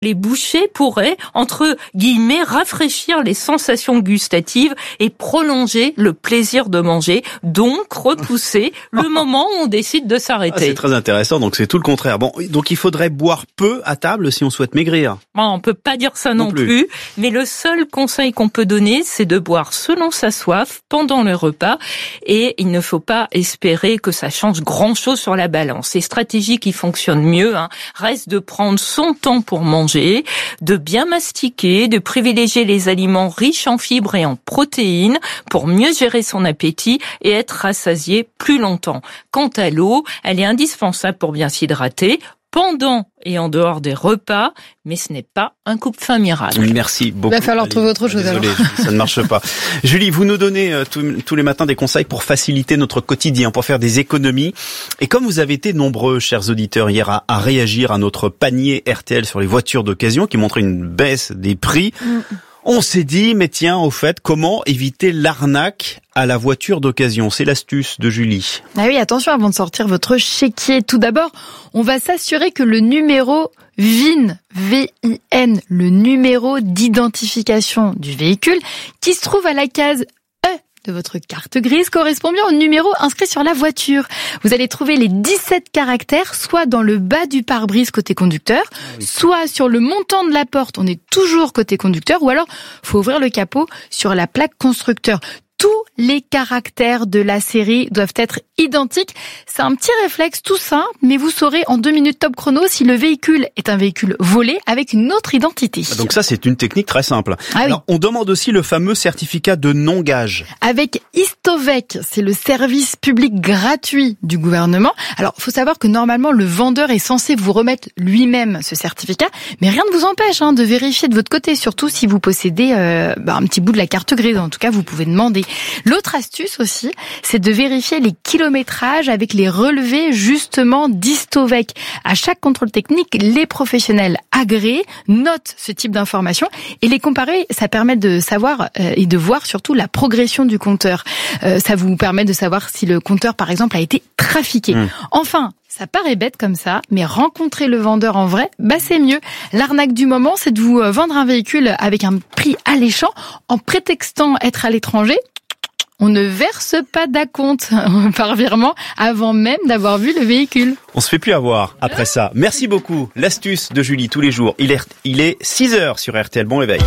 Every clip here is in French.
Les bouchées pourraient, entre guillemets, rafraîchir les sensations gustatives et prolonger le plaisir de manger, donc repousser le moment où on décide de s'arrêter. C'est très intéressant, donc c'est tout le contraire. Bon, donc il faudrait boire peu à table si on souhaite maigrir. On peut pas dire ça non plus, mais le seul conseil qu'on peut donner, c'est de boire selon sa soif pendant le repas, et il ne faut pas espérer que ça change grand-chose sur la balance. Les stratégies qui fonctionnent mieux, restent de prendre son temps pour manger, de bien mastiquer, de privilégier les aliments riches en fibres et en protéines pour mieux gérer son appétit et être rassasié plus longtemps. Quant à l'eau, elle est indispensable pour bien s'hydrater pendant et en dehors des repas, mais ce n'est pas un coupe-faim miracle. Merci beaucoup. Il va falloir trouver autre chose. Désolé, ça ne marche pas. Julie, vous nous donnez tous les matins des conseils pour faciliter notre quotidien, pour faire des économies. Et comme vous avez été nombreux, chers auditeurs, hier à réagir à notre panier RTL sur les voitures d'occasion qui montrait une baisse des prix, on s'est dit, mais tiens, au fait, comment éviter l'arnaque à la voiture d'occasion? C'est l'astuce de Julie. Ah oui, attention avant de sortir votre chéquier. Tout d'abord, on va s'assurer que le numéro VIN, V-I-N, le numéro d'identification du véhicule, qui se trouve à la case de votre carte grise correspond bien au numéro inscrit sur la voiture. Vous allez trouver les 17 caractères soit dans le bas du pare-brise côté conducteur, soit sur le montant de la porte, on est toujours côté conducteur, ou alors faut ouvrir le capot sur la plaque constructeur. Tous les caractères de la série doivent être identiques. C'est un petit réflexe tout simple, mais vous saurez en 2 minutes top chrono si le véhicule est un véhicule volé avec une autre identité. Donc ça, c'est une technique très simple. Alors, on demande aussi le fameux certificat de non-gage. Avec Istovec, c'est le service public gratuit du gouvernement. Alors, faut savoir que normalement, le vendeur est censé vous remettre lui-même ce certificat, mais rien ne vous empêche de vérifier de votre côté, surtout si vous possédez un petit bout de la carte grise. En tout cas, vous pouvez demander. L'autre astuce aussi, c'est de vérifier les kilométrages avec les relevés justement d'Istovec. À chaque contrôle technique, les professionnels agréés notent ce type d'informations et les comparer, ça permet de savoir et de voir surtout la progression du compteur. Ça vous permet de savoir si le compteur, par exemple, a été trafiqué. Enfin, ça paraît bête comme ça, mais rencontrer le vendeur en vrai, c'est mieux. L'arnaque du moment, c'est de vous vendre un véhicule avec un prix alléchant en prétextant être à l'étranger. On ne verse pas d'acompte par virement avant même d'avoir vu le véhicule. On se fait plus avoir après ça. Merci beaucoup. L'astuce de Julie tous les jours. Il est 6h sur RTL. Bon réveil.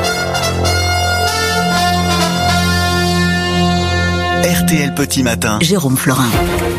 RTL Petit Matin. Jérôme Florin.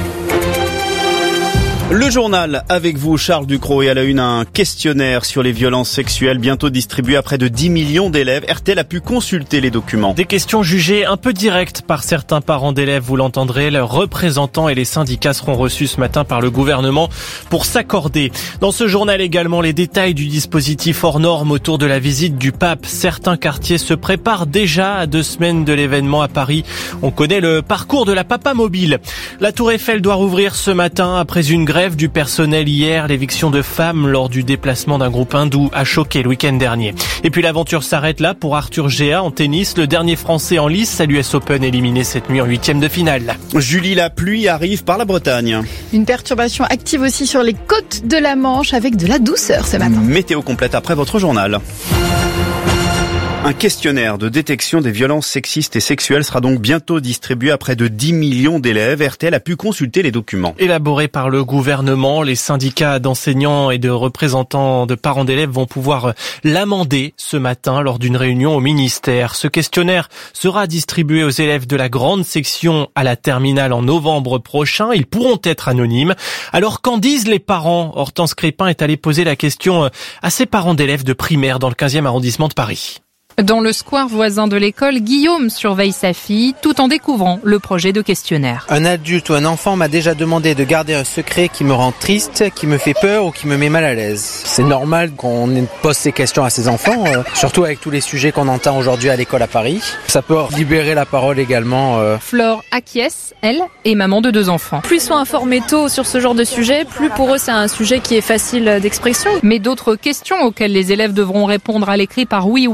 Le journal avec vous, Charles Ducrot, et à la une un questionnaire sur les violences sexuelles bientôt distribué à près de 10 millions d'élèves. RTL a pu consulter les documents. Des questions jugées un peu directes par certains parents d'élèves, vous l'entendrez. Leurs représentants et les syndicats seront reçus ce matin par le gouvernement pour s'accorder. Dans ce journal également, les détails du dispositif hors norme autour de la visite du pape. Certains quartiers se préparent déjà à 2 semaines de l'événement à Paris. On connaît le parcours de la Papa Mobile. La Tour Eiffel doit rouvrir ce matin après une grève du personnel hier. L'éviction de femmes lors du déplacement d'un groupe hindou a choqué le week-end dernier. Et puis l'aventure s'arrête là pour Arthur Géa en tennis, le dernier Français en lice à l'US Open éliminé cette nuit en 8e de finale. Julie, la pluie arrive par la Bretagne. Une perturbation active aussi sur les côtes de la Manche avec de la douceur ce matin. Météo complète après votre journal. Un questionnaire de détection des violences sexistes et sexuelles sera donc bientôt distribué à près de 10 millions d'élèves. RTL a pu consulter les documents. Élaborés par le gouvernement, les syndicats d'enseignants et de représentants de parents d'élèves vont pouvoir l'amender ce matin lors d'une réunion au ministère. Ce questionnaire sera distribué aux élèves de la grande section à la terminale en novembre prochain. Ils pourront être anonymes. Alors qu'en disent les parents? Hortense Crépin est allée poser la question à ses parents d'élèves de primaire dans le 15e arrondissement de Paris. Dans le square voisin de l'école, Guillaume surveille sa fille tout en découvrant le projet de questionnaire. Un adulte ou un enfant m'a déjà demandé de garder un secret qui me rend triste, qui me fait peur ou qui me met mal à l'aise. C'est normal qu'on pose ces questions à ses enfants, surtout avec tous les sujets qu'on entend aujourd'hui à l'école à Paris. Ça peut libérer la parole également. Flore acquiesce, elle, est maman de 2 enfants. Plus ils sont informés tôt sur ce genre de sujet, plus pour eux c'est un sujet qui est facile d'expression. Mais d'autres questions auxquelles les élèves devront répondre à l'écrit par oui ou par non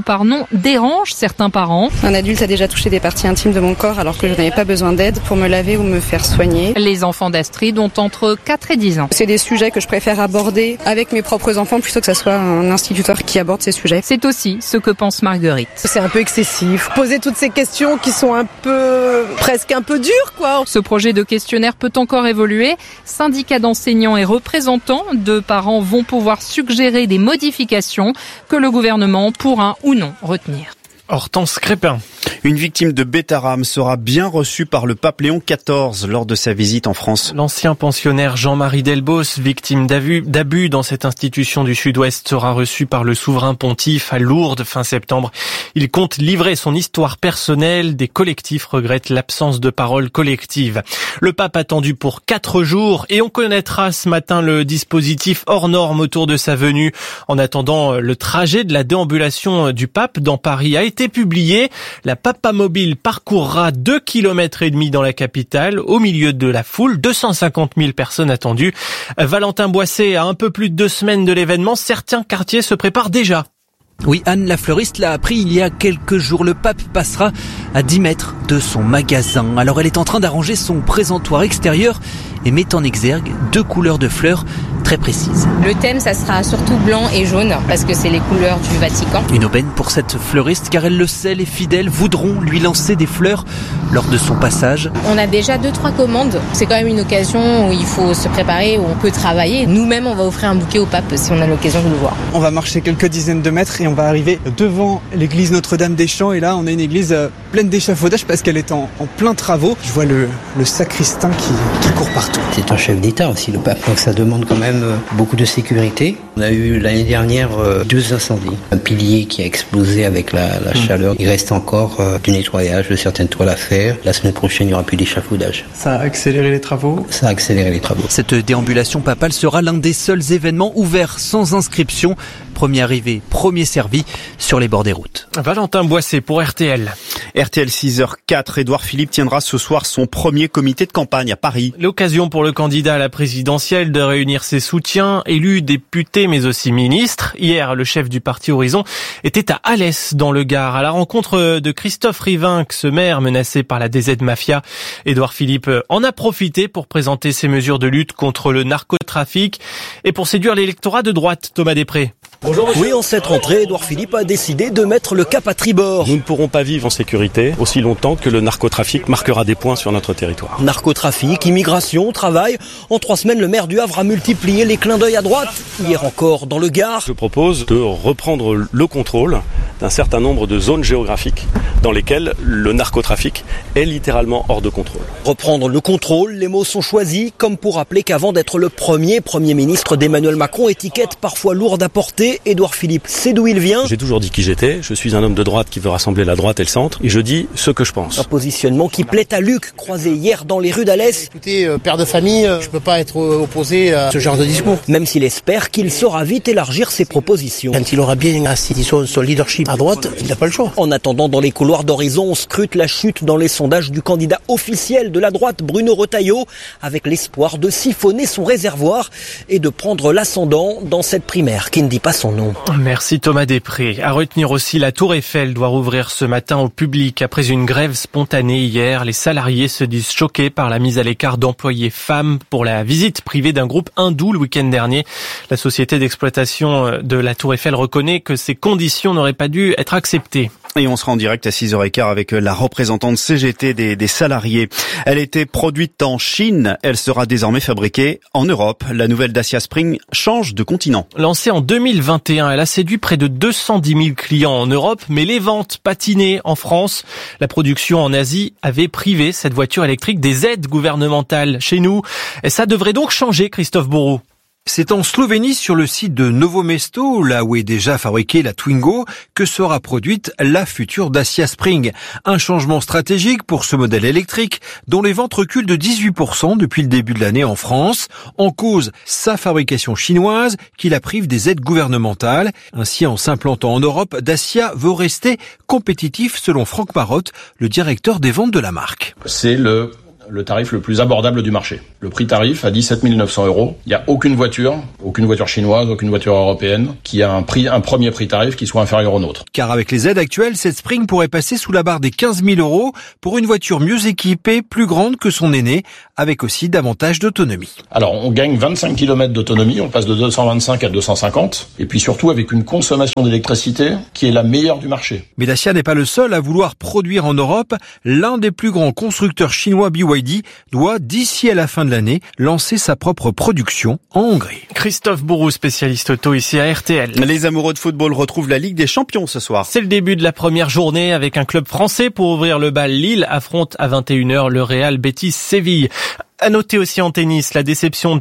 situation dérange certains parents. Un adulte a déjà touché des parties intimes de mon corps alors que je n'avais pas besoin d'aide pour me laver ou me faire soigner. Les enfants d'Astrid ont entre 4 et 10 ans. C'est des sujets que je préfère aborder avec mes propres enfants plutôt que ce soit un instituteur qui aborde ces sujets. C'est aussi ce que pense Marguerite. C'est un peu excessif. Poser toutes ces questions qui sont presque un peu dures, quoi. Ce projet de questionnaire peut encore évoluer. Syndicats d'enseignants et représentants de parents vont pouvoir suggérer des modifications que le gouvernement pourra ou non retenir. Hortense Crépin. Une victime de bêta-rame sera bien reçue par le pape Léon XIV lors de sa visite en France. L'ancien pensionnaire Jean-Marie Delbos, victime d'abus dans cette institution du Sud-Ouest, sera reçu par le souverain pontife à Lourdes fin septembre. Il compte livrer son histoire personnelle. Des collectifs regrettent l'absence de parole collective. Le pape attendu pour 4 jours et on connaîtra ce matin le dispositif hors norme autour de sa venue. En attendant, le trajet de la déambulation du pape dans Paris a été publié. La Papamobile parcourra 2,5 km dans la capitale, au milieu de la foule, 250 000 personnes attendues. Valentin Boisset, à un peu plus de 2 semaines de l'événement, certains quartiers se préparent déjà. Oui, Anne la fleuriste l'a appris il y a quelques jours. Le pape passera à 10 mètres de son magasin. Alors elle est en train d'arranger son présentoir extérieur et met en exergue 2 couleurs de fleurs très précises. Le thème, ça sera surtout blanc et jaune, parce que c'est les couleurs du Vatican. Une aubaine pour cette fleuriste, car elle le sait, les fidèles voudront lui lancer des fleurs lors de son passage. On a déjà 2-3 commandes. C'est quand même une occasion où il faut se préparer, où on peut travailler. Nous-mêmes, on va offrir un bouquet au pape si on a l'occasion de le voir. On va marcher quelques dizaines de mètres et on va arriver devant l'église Notre-Dame-des-Champs. Et là, on a une église pleine d'échafaudages parce qu'elle est en plein travaux. Je vois le sacristain qui court partout. C'est un chef d'État aussi, le pape, donc ça demande quand même beaucoup de sécurité. On a eu l'année dernière 2 incendies. Un pilier qui a explosé avec la chaleur. Il reste encore du nettoyage de certaines toiles à faire. La semaine prochaine, il n'y aura plus d'échafaudage. Ça a accéléré les travaux ? Ça a accéléré les travaux. Cette déambulation papale sera l'un des seuls événements ouverts sans inscription. Premier arrivé, premier servi sur les bords des routes. Valentin Boisset pour RTL. RTL 6h04, Édouard Philippe tiendra ce soir son premier comité de campagne à Paris. L'occasion pour le candidat à la présidentielle de réunir ses soutiens, élus, députés mais aussi ministres. Hier, le chef du parti Horizon était à Alès dans le Gard à la rencontre de Christophe Rivinc, ce maire menacé par la DZ Mafia. Édouard Philippe en a profité pour présenter ses mesures de lutte contre le narcotrafic et pour séduire l'électorat de droite. Thomas Després. Bonjour, oui, en cette rentrée, Édouard Philippe a décidé de mettre le cap à tribord. Nous ne pourrons pas vivre en sécurité aussi longtemps que le narcotrafic marquera des points sur notre territoire. Narcotrafic, immigration, travail. En 3 semaines, le maire du Havre a multiplié les clins d'œil à droite. Hier encore, dans le Gard. Je propose de reprendre le contrôle d'un certain nombre de zones géographiques dans lesquelles le narcotrafic est littéralement hors de contrôle. Reprendre le contrôle, les mots sont choisis, comme pour rappeler qu'avant d'être le Premier ministre d'Emmanuel Macron, étiquette parfois lourde à porter, Édouard Philippe sait d'où il vient. J'ai toujours dit qui j'étais, je suis un homme de droite qui veut rassembler la droite et le centre, et je dis ce que je pense. Un positionnement qui plaît à Luc, croisé hier dans les rues d'Alès. Écoutez, père de famille, je peux pas être opposé à ce genre de discours. Même s'il espère qu'il saura vite élargir ses propositions. Quand il aura bien assis son leadership à droite, il n'a pas le choix. En attendant, dans les couloirs d'Horizon, on scrute la chute dans les sondages du candidat officiel de la droite, Bruno Retailleau, avec l'espoir de siphonner son réservoir et de prendre l'ascendant dans cette primaire qui ne dit pas son nom. Merci Thomas Després. À retenir aussi, la Tour Eiffel doit rouvrir ce matin au public. Après une grève spontanée hier, les salariés se disent choqués par la mise à l'écart d'employés femmes pour la visite privée d'un groupe hindou le week-end dernier. La société d'exploitation de la Tour Eiffel reconnaît que ces conditions n'auraient pas dû être acceptées. Et on sera en direct à 6h15 avec la représentante CGT des salariés. Elle était produite en Chine, elle sera désormais fabriquée en Europe. La nouvelle Dacia Spring change de continent. Lancée en 2021, elle a séduit près de 210 000 clients en Europe, mais les ventes patinaient en France. La production en Asie avait privé cette voiture électrique des aides gouvernementales chez nous. Et ça devrait donc changer, Christophe Bourreau. C'est en Slovénie, sur le site de Novo Mesto, là où est déjà fabriquée la Twingo, que sera produite la future Dacia Spring. Un changement stratégique pour ce modèle électrique, dont les ventes reculent de 18% depuis le début de l'année en France. En cause, sa fabrication chinoise, qui la prive des aides gouvernementales. Ainsi, en s'implantant en Europe, Dacia veut rester compétitif, selon Franck Marotte, le directeur des ventes de la marque. C'est le le tarif le plus abordable du marché. Le prix tarif à 17 900 €. Il n'y a aucune voiture chinoise, aucune voiture européenne qui a un premier prix tarif qui soit inférieur au nôtre. Car avec les aides actuelles, cette Spring pourrait passer sous la barre des 15 000 € pour une voiture mieux équipée, plus grande que son aîné, avec aussi davantage d'autonomie. Alors, on gagne 25 km d'autonomie, on passe de 225 à 250, et puis surtout avec une consommation d'électricité qui est la meilleure du marché. Mais Dacia n'est pas le seul à vouloir produire en Europe. L'un des plus grands constructeurs chinois, BYD, doit, d'ici à la fin de l'année, lancer sa propre production en Hongrie. Christophe Bourou, spécialiste auto ici à RTL. Les amoureux de football retrouvent la Ligue des Champions ce soir. C'est le début de la première journée avec un club français pour ouvrir le bal. Lille affronte à 21h le Real Betis Séville. À noter aussi en tennis la déception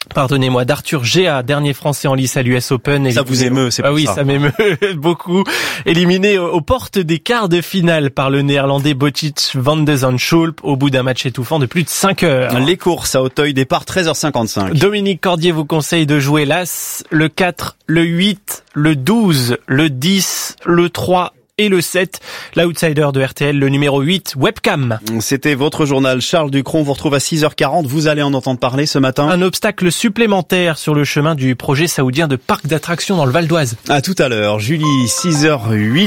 d'Arthur Géa, dernier français en lice à l'US Open. Ça vous émeut, c'est pour ça. Oui, ça m'émeut beaucoup. Éliminé aux portes des quarts de finale par le néerlandais Botic van de Zandschulp au bout d'un match étouffant de plus de 5 heures. Les courses à Auteuil, départ 13h55. Dominique Cordier vous conseille de jouer l'As, le 4, le 8, le 12, le 10, le 3 et le 7, l'outsider de RTL, le numéro 8, Webcam. C'était votre journal. Charles Ducrot, on vous retrouve à 6h40. Vous allez en entendre parler ce matin. Un obstacle supplémentaire sur le chemin du projet saoudien de parc d'attractions dans le Val d'Oise. À tout à l'heure. Julie, 6h08,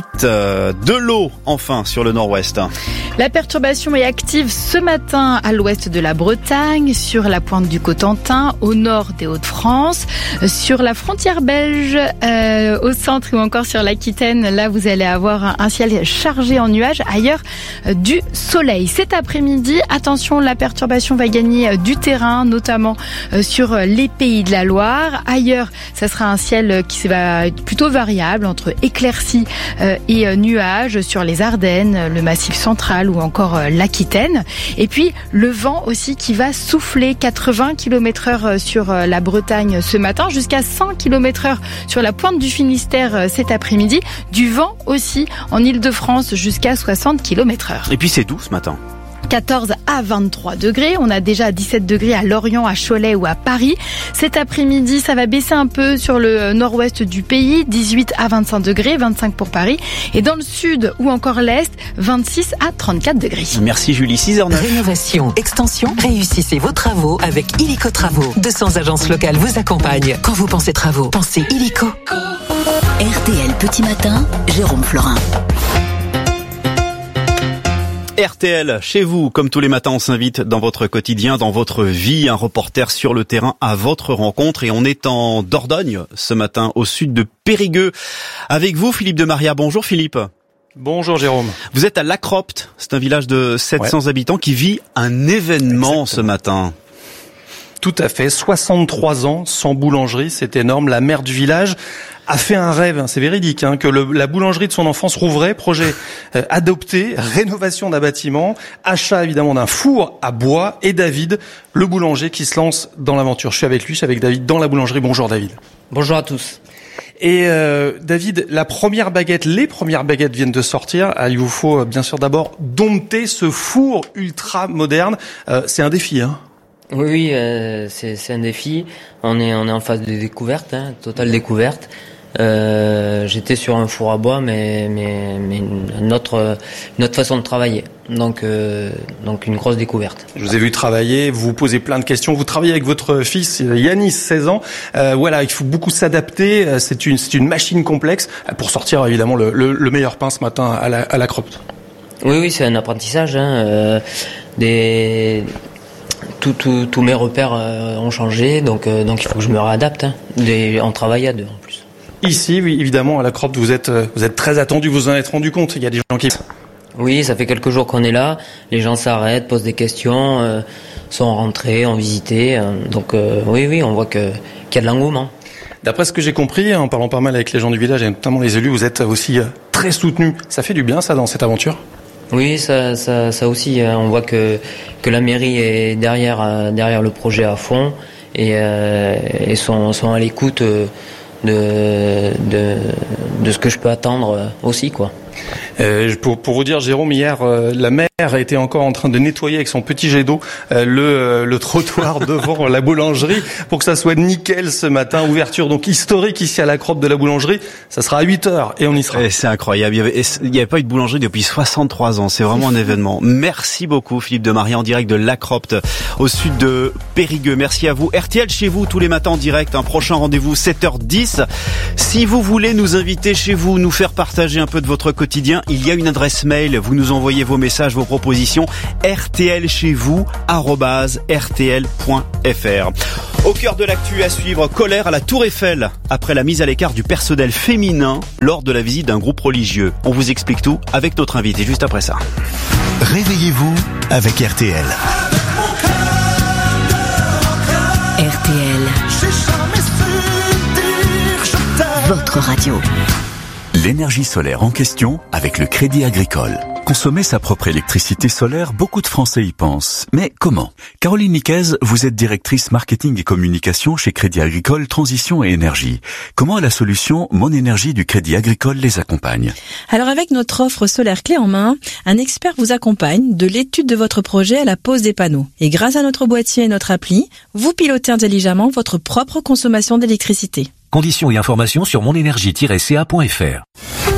de l'eau enfin sur le nord-ouest. La perturbation est active ce matin à l'ouest de la Bretagne, sur la pointe du Cotentin, au nord des Hauts-de-France, sur la frontière belge, au centre ou encore sur l'Aquitaine. Là, vous allez avoir un ciel chargé en nuages, ailleurs du soleil. Cet après-midi, attention, la perturbation va gagner du terrain, notamment sur les Pays de la Loire. Ailleurs, ça sera un ciel qui va être plutôt variable entre éclaircies et nuages sur les Ardennes, le Massif central ou encore l'Aquitaine. Et puis, le vent aussi qui va souffler 80 km/h sur la Bretagne ce matin, jusqu'à 100 km/h sur la pointe du Finistère cet après-midi. Du vent aussi en Île-de-France jusqu'à 60 km/h. Et puis c'est doux ce matin. 14 à 23 degrés. On a déjà 17 degrés à Lorient, à Cholet ou à Paris. Cet après-midi, ça va baisser un peu sur le nord-ouest du pays. 18 à 25 degrés, 25 pour Paris. Et dans le sud ou encore l'est, 26 à 34 degrés. Merci Julie, 6h09. Rénovation, extension, réussissez vos travaux avec Illico Travaux. 200 agences locales vous accompagnent. Quand vous pensez travaux, pensez Illico. RTL Petit Matin, Jérôme Florin. RTL, chez vous, comme tous les matins, on s'invite dans votre quotidien, dans votre vie, un reporter sur le terrain à votre rencontre. Et on est en Dordogne ce matin, au sud de Périgueux. Avec vous, Philippe de Maria. Bonjour Philippe. Bonjour Jérôme. Vous êtes à Lacropte, c'est un village de 700 habitants qui vit un événement ce matin. Tout à fait, 63 ans sans boulangerie, c'est énorme. La mère du village a fait un rêve, c'est véridique, que la boulangerie de son enfance rouvrait. Projet adopté, rénovation d'un bâtiment, achat évidemment d'un four à bois, et David, le boulanger qui se lance dans l'aventure. Je suis avec lui, je suis avec David dans la boulangerie. Bonjour David. Bonjour à tous. Et David, les premières baguettes viennent de sortir. Il vous faut bien sûr d'abord dompter ce four ultra moderne. C'est un défi, Oui, c'est un défi. On est en phase de découverte, totale découverte. J'étais sur un four à bois, mais notre façon de travailler. Donc une grosse découverte. Je vous ai vu travailler, vous vous posez plein de questions. Vous travaillez avec votre fils Yanis, 16 ans. Il faut beaucoup s'adapter. C'est une machine complexe pour sortir évidemment le meilleur pain ce matin à la Cropte. Oui, c'est un apprentissage. Tous mes repères ont changé, donc il faut que je me réadapte. On travaille à deux en plus. Ici, oui, évidemment, à la Cropte, vous êtes très attendu, vous en êtes rendu compte. Il y a des gens qui... Oui, ça fait quelques jours qu'on est là. Les gens s'arrêtent, posent des questions, sont rentrés, ont visité. Oui, on voit qu'il y a de l'engouement. D'après ce que j'ai compris, en parlant pas mal avec les gens du village et notamment les élus, vous êtes aussi très soutenus. Ça fait du bien, ça, dans cette aventure ? Oui, ça aussi. On voit que la mairie est derrière le projet à fond et sont à l'écoute de ce que je peux attendre aussi, quoi. Pour vous dire, Jérôme, hier, la mère était encore en train de nettoyer avec son petit jet d'eau le trottoir devant la boulangerie pour que ça soit nickel ce matin. Ouverture donc historique ici à la Croppe de la boulangerie. Ça sera à 8h et on y sera. Et c'est incroyable. Il n'y avait pas eu de boulangerie depuis 63 ans. C'est vraiment un événement. Merci beaucoup, Philippe de Maria, en direct de la Croppe, au sud de Périgueux. Merci à vous. RTL chez vous tous les matins en direct. Un prochain rendez-vous 7h10. Si vous voulez nous inviter chez vous, nous faire partager un peu de votre quotidien, il y a une adresse mail. Vous nous envoyez vos messages, vos propositions. rtlchez-vous@rtl.fr. Au cœur de l'actu à suivre, colère à la Tour Eiffel après la mise à l'écart du personnel féminin lors de la visite d'un groupe religieux. On vous explique tout avec notre invité juste après ça. Réveillez-vous avec RTL. RTL, votre radio. L'énergie solaire en question avec le Crédit Agricole. Consommer sa propre électricité solaire, beaucoup de Français y pensent. Mais comment ? Caroline Niquez, vous êtes directrice marketing et communication chez Crédit Agricole Transition et Énergie. Comment la solution Mon Énergie du Crédit Agricole les accompagne ? Alors avec notre offre solaire clé en main, un expert vous accompagne de l'étude de votre projet à la pose des panneaux. Et grâce à notre boîtier et notre appli, vous pilotez intelligemment votre propre consommation d'électricité. Conditions et informations sur monenergie-ca.fr.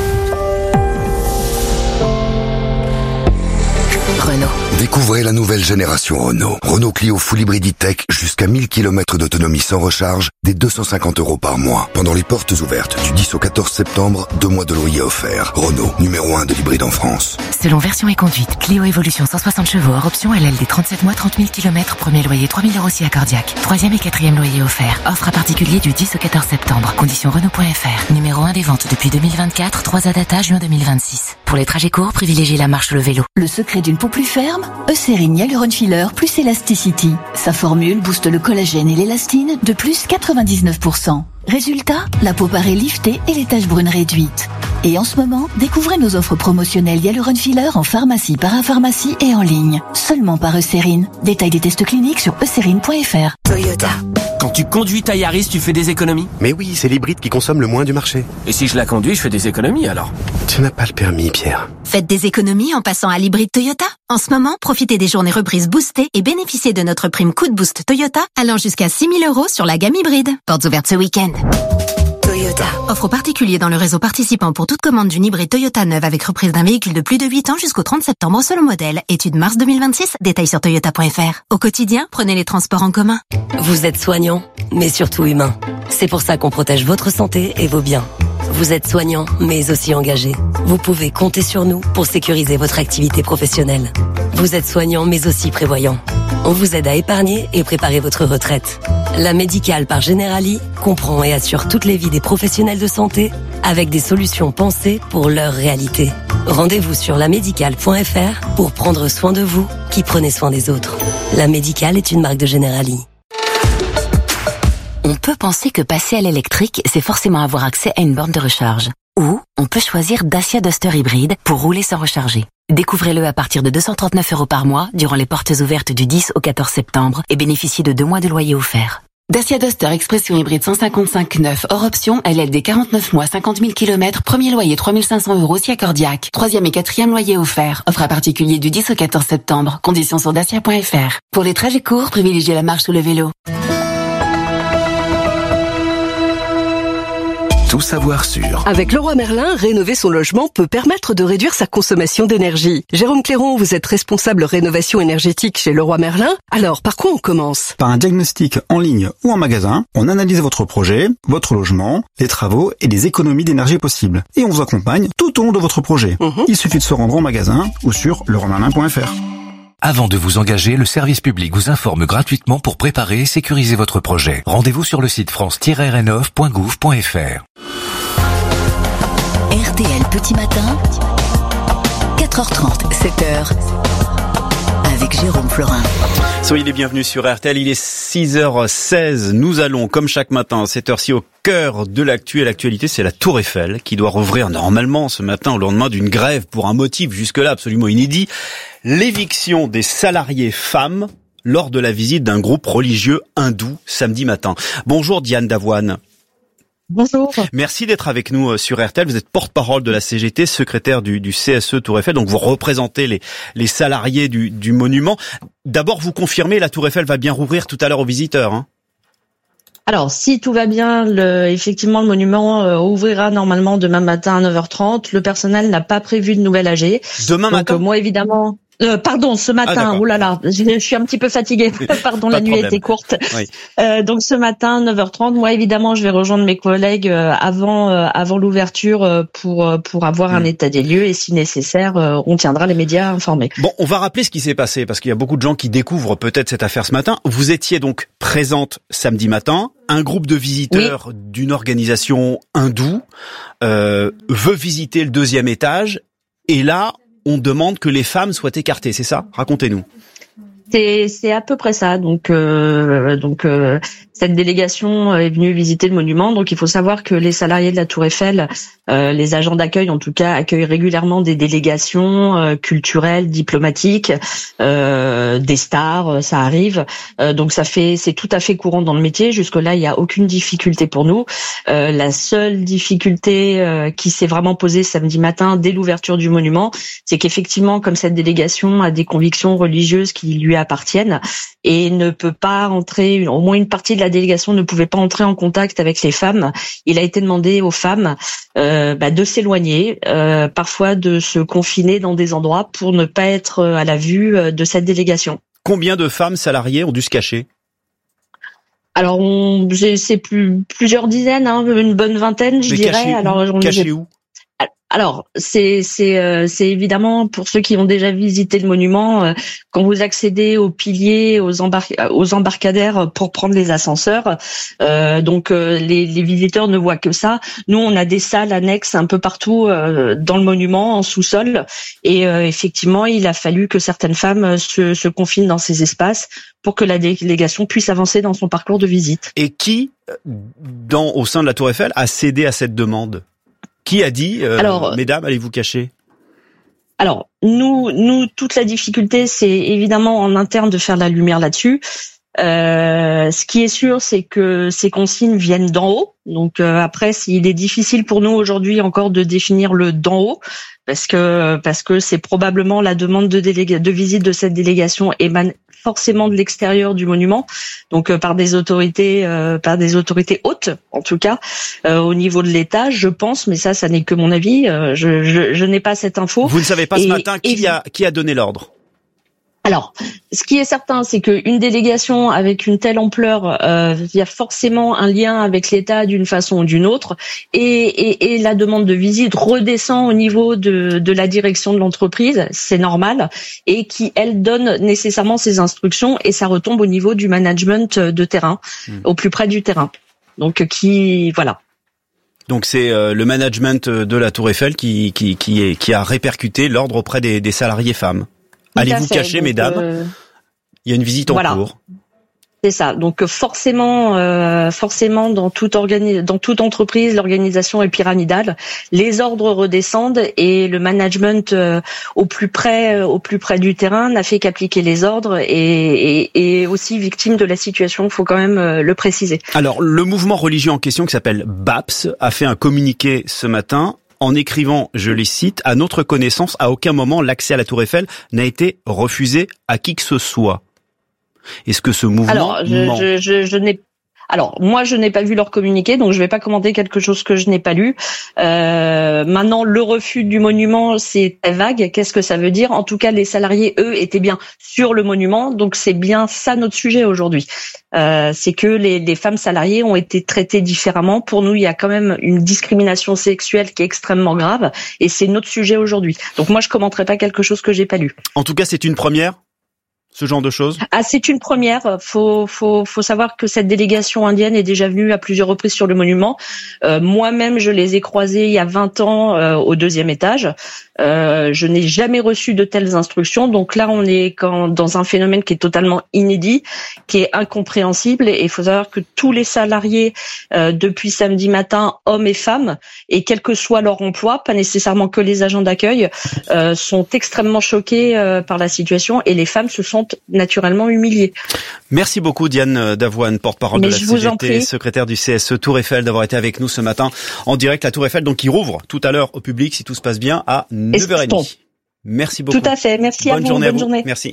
Renault. Découvrez la nouvelle génération Renault. Renault Clio Full Hybrid Tech jusqu'à 1000 km d'autonomie sans recharge, dès 250 € par mois. Pendant les portes ouvertes du 10 au 14 septembre, 2 mois de loyer offerts. Renault, numéro 1 de l'hybride en France. Selon version et conduite, Clio Evolution 160 chevaux hors option LLD 37 mois 30 000 km, premier loyer 3 000 € si accordiaque. 3e et 4e loyer offert. Offre à particulier du 10 au 14 septembre. Conditions Renault.fr. Numéro 1 des ventes depuis 2024, 3 data juin 2026. Pour les trajets courts, privilégiez la marche ou le vélo. Le secret d'une peau plus ferme ? Eucérine Hyaluron Filler plus Elasticity. Sa formule booste le collagène et l'élastine de plus 99%. Résultat, la peau paraît liftée et les taches brunes réduites. Et en ce moment, découvrez nos offres promotionnelles Hyaluron Filler en pharmacie, parapharmacie et en ligne. Seulement par Eucérine. Détail des tests cliniques sur eucérine.fr. Toyota. Quand tu conduis ta Yaris, tu fais des économies ? Mais oui, c'est l'hybride qui consomme le moins du marché. Et si je la conduis, je fais des économies alors ? Tu n'as pas le permis, Pierre. Faites des économies en passant à l'hybride Toyota. En ce moment, profitez des journées reprises boostées et bénéficiez de notre prime Coup de Boost Toyota allant jusqu'à 6 000 € sur la gamme hybride. Portes ouvertes ce week-end. Toyota. Offre particulier dans le réseau participant pour toute commande d'une hybride Toyota neuve avec reprise d'un véhicule de plus de 8 ans jusqu'au 30 septembre selon modèle. Étude mars 2026. Détails sur toyota.fr. Au quotidien, prenez les transports en commun. Vous êtes soignant, mais surtout humain. C'est pour ça qu'on protège votre santé et vos biens. Vous êtes soignant, mais aussi engagé. Vous pouvez compter sur nous pour sécuriser votre activité professionnelle. Vous êtes soignant, mais aussi prévoyant. On vous aide à épargner et préparer votre retraite. La Médicale par Generali comprend et assure toutes les vies des professionnels de santé avec des solutions pensées pour leur réalité. Rendez-vous sur lamédicale.fr pour prendre soin de vous qui prenez soin des autres. La Médicale est une marque de Generali. On peut penser que passer à l'électrique, c'est forcément avoir accès à une borne de recharge. Ou on peut choisir Dacia Duster hybride pour rouler sans recharger. Découvrez-le à partir de 239 € par mois durant les portes ouvertes du 10 au 14 septembre et bénéficiez de 2 mois de loyer offert. Dacia Duster Expression hybride 155 neuf hors option, LLD 49 mois 50 000 km, premier loyer 3 500 € si accordiaque. 3e et 4e loyer offert. Offre à particulier du 10 au 14 septembre. Conditions sur dacia.fr. Pour les trajets courts, privilégiez la marche ou le vélo. Tout savoir sur. Avec Leroy Merlin, rénover son logement peut permettre de réduire sa consommation d'énergie. Jérôme Clairon, vous êtes responsable rénovation énergétique chez Leroy Merlin. Alors, par quoi on commence ? Par un diagnostic en ligne ou en magasin. On analyse votre projet, votre logement, les travaux et les économies d'énergie possibles. Et on vous accompagne tout au long de votre projet. Il suffit de se rendre en magasin ou sur leroymerlin.fr. Avant de vous engager, le service public vous informe gratuitement pour préparer et sécuriser votre projet. Rendez-vous sur le site france-renov.gouv.fr. RTL Petit Matin, 4h30, 7h, avec Jérôme Florin. Soyez les bienvenus sur RTL, il est 6h16. Nous allons, comme chaque matin, à cette heure-ci, au cœur de l'actu. Et l'actualité, c'est la Tour Eiffel, qui doit rouvrir normalement ce matin au lendemain d'une grève pour un motif jusque-là absolument inédit. L'éviction des salariés femmes lors de la visite d'un groupe religieux hindou samedi matin. Bonjour Diane Davoine. Bonjour. Merci d'être avec nous sur RTL. Vous êtes porte-parole de la CGT, secrétaire du CSE Tour Eiffel. Donc vous représentez les salariés du monument. D'abord, vous confirmez, la Tour Eiffel va bien rouvrir tout à l'heure aux visiteurs, hein? Alors, si tout va bien, effectivement, le monument ouvrira normalement demain matin à 9h30. Le personnel n'a pas prévu de nouvelle AG. Demain matin? Moi, évidemment... ce matin. Oh là là, je suis un petit peu fatiguée. Pardon, la nuit était courte. Oui. Donc ce matin, 9h30. Moi, évidemment, je vais rejoindre mes collègues avant l'ouverture pour avoir un état des lieux et si nécessaire, on tiendra les médias informés. Bon, on va rappeler ce qui s'est passé parce qu'il y a beaucoup de gens qui découvrent peut-être cette affaire ce matin. Vous étiez donc présente samedi matin. Un groupe de visiteurs d'une organisation hindoue veut visiter le 2e étage et là, on demande que les femmes soient écartées, c'est ça? Racontez-nous. C'est à peu près ça. Donc cette délégation est venue visiter le monument. Donc il faut savoir que les salariés de la Tour Eiffel, les agents d'accueil en tout cas, accueillent régulièrement des délégations culturelles, diplomatiques, des stars, ça arrive. Donc c'est tout à fait courant dans le métier. Jusque-là, il n'y a aucune difficulté pour nous. La seule difficulté qui s'est vraiment posée samedi matin dès l'ouverture du monument, c'est qu'effectivement, comme cette délégation a des convictions religieuses qui lui appartiennent et ne peut pas entrer, au moins une partie de la délégation ne pouvait pas entrer en contact avec les femmes. Il a été demandé aux femmes de s'éloigner, parfois de se confiner dans des endroits pour ne pas être à la vue de cette délégation. Combien de femmes salariées ont dû se cacher? Alors, c'est plusieurs dizaines, une bonne vingtaine, je dirais. Cachées où? Alors, c'est évidemment pour ceux qui ont déjà visité le monument, quand vous accédez aux piliers, aux embarcadères pour prendre les ascenseurs, les visiteurs ne voient que ça. Nous, on a des salles annexes un peu partout dans le monument, en sous-sol, et effectivement, il a fallu que certaines femmes se confinent dans ces espaces pour que la délégation puisse avancer dans son parcours de visite. Et qui, au sein de la Tour Eiffel, a cédé à cette demande? Qui a dit, mesdames, allez vous cacher? Alors, nous, toute la difficulté, c'est évidemment en interne de faire la lumière là-dessus. Ce qui est sûr, c'est que ces consignes viennent d'en haut. Donc après, il est difficile pour nous aujourd'hui encore de définir le d'en haut, parce que c'est probablement la demande de visite de cette délégation émane forcément de l'extérieur du monument, donc par des autorités hautes en tout cas au niveau de l'État, je pense, mais ça n'est que mon avis. Je n'ai pas cette info. Vous ne savez pas ce matin qui a donné l'ordre? Alors, ce qui est certain, c'est qu'une délégation avec une telle ampleur, il y a forcément un lien avec l'État d'une façon ou d'une autre, et la demande de visite redescend au niveau de la direction de l'entreprise, c'est normal, et qui, elle, donne nécessairement ses instructions, et ça retombe au niveau du management de terrain, au plus près du terrain. Donc, voilà. Donc c'est le management de la Tour Eiffel qui a répercuté l'ordre auprès des salariés femmes. Allez-vous cacher, mesdames? Il y a une visite en cours. C'est ça. Donc forcément, dans toute entreprise, l'organisation est pyramidale. Les ordres redescendent et le management au plus près du terrain n'a fait qu'appliquer les ordres et aussi victime de la situation. Il faut quand même le préciser. Alors le mouvement religieux en question, qui s'appelle BAPS, a fait un communiqué ce matin. En écrivant, je les cite, « À notre connaissance, à aucun moment l'accès à la Tour Eiffel n'a été refusé à qui que ce soit ». Est-ce que ce mouvement Alors, moi, je n'ai pas vu leur communiqué, donc je ne vais pas commenter quelque chose que je n'ai pas lu. Maintenant, le refus du monument, c'est très vague. Qu'est-ce que ça veut dire? En tout cas, les salariés, eux, étaient bien sur le monument, donc c'est bien ça notre sujet aujourd'hui. C'est que les femmes salariées ont été traitées différemment. Pour nous, il y a quand même une discrimination sexuelle qui est extrêmement grave, et c'est notre sujet aujourd'hui. Donc moi, je commenterai pas quelque chose que j'ai pas lu. En tout cas, c'est une première, ce genre de choses? C'est une première. Faut savoir que cette délégation indienne est déjà venue à plusieurs reprises sur le monument. Moi-même, je les ai croisés il y a 20 ans au 2e étage. Je n'ai jamais reçu de telles instructions. Donc là, on est dans un phénomène qui est totalement inédit, qui est incompréhensible. Et il faut savoir que tous les salariés, depuis samedi matin, hommes et femmes, et quel que soit leur emploi, pas nécessairement que les agents d'accueil, sont extrêmement choqués par la situation. Et les femmes se sont sentent naturellement humiliés. Merci beaucoup Diane Davoine, porte-parole de la CGT, secrétaire du CSE Tour Eiffel, d'avoir été avec nous ce matin en direct. La Tour Eiffel, donc, qui rouvre tout à l'heure au public, si tout se passe bien, à 9h30. Merci beaucoup. Tout à fait. Merci à vous. Bonne journée. Merci.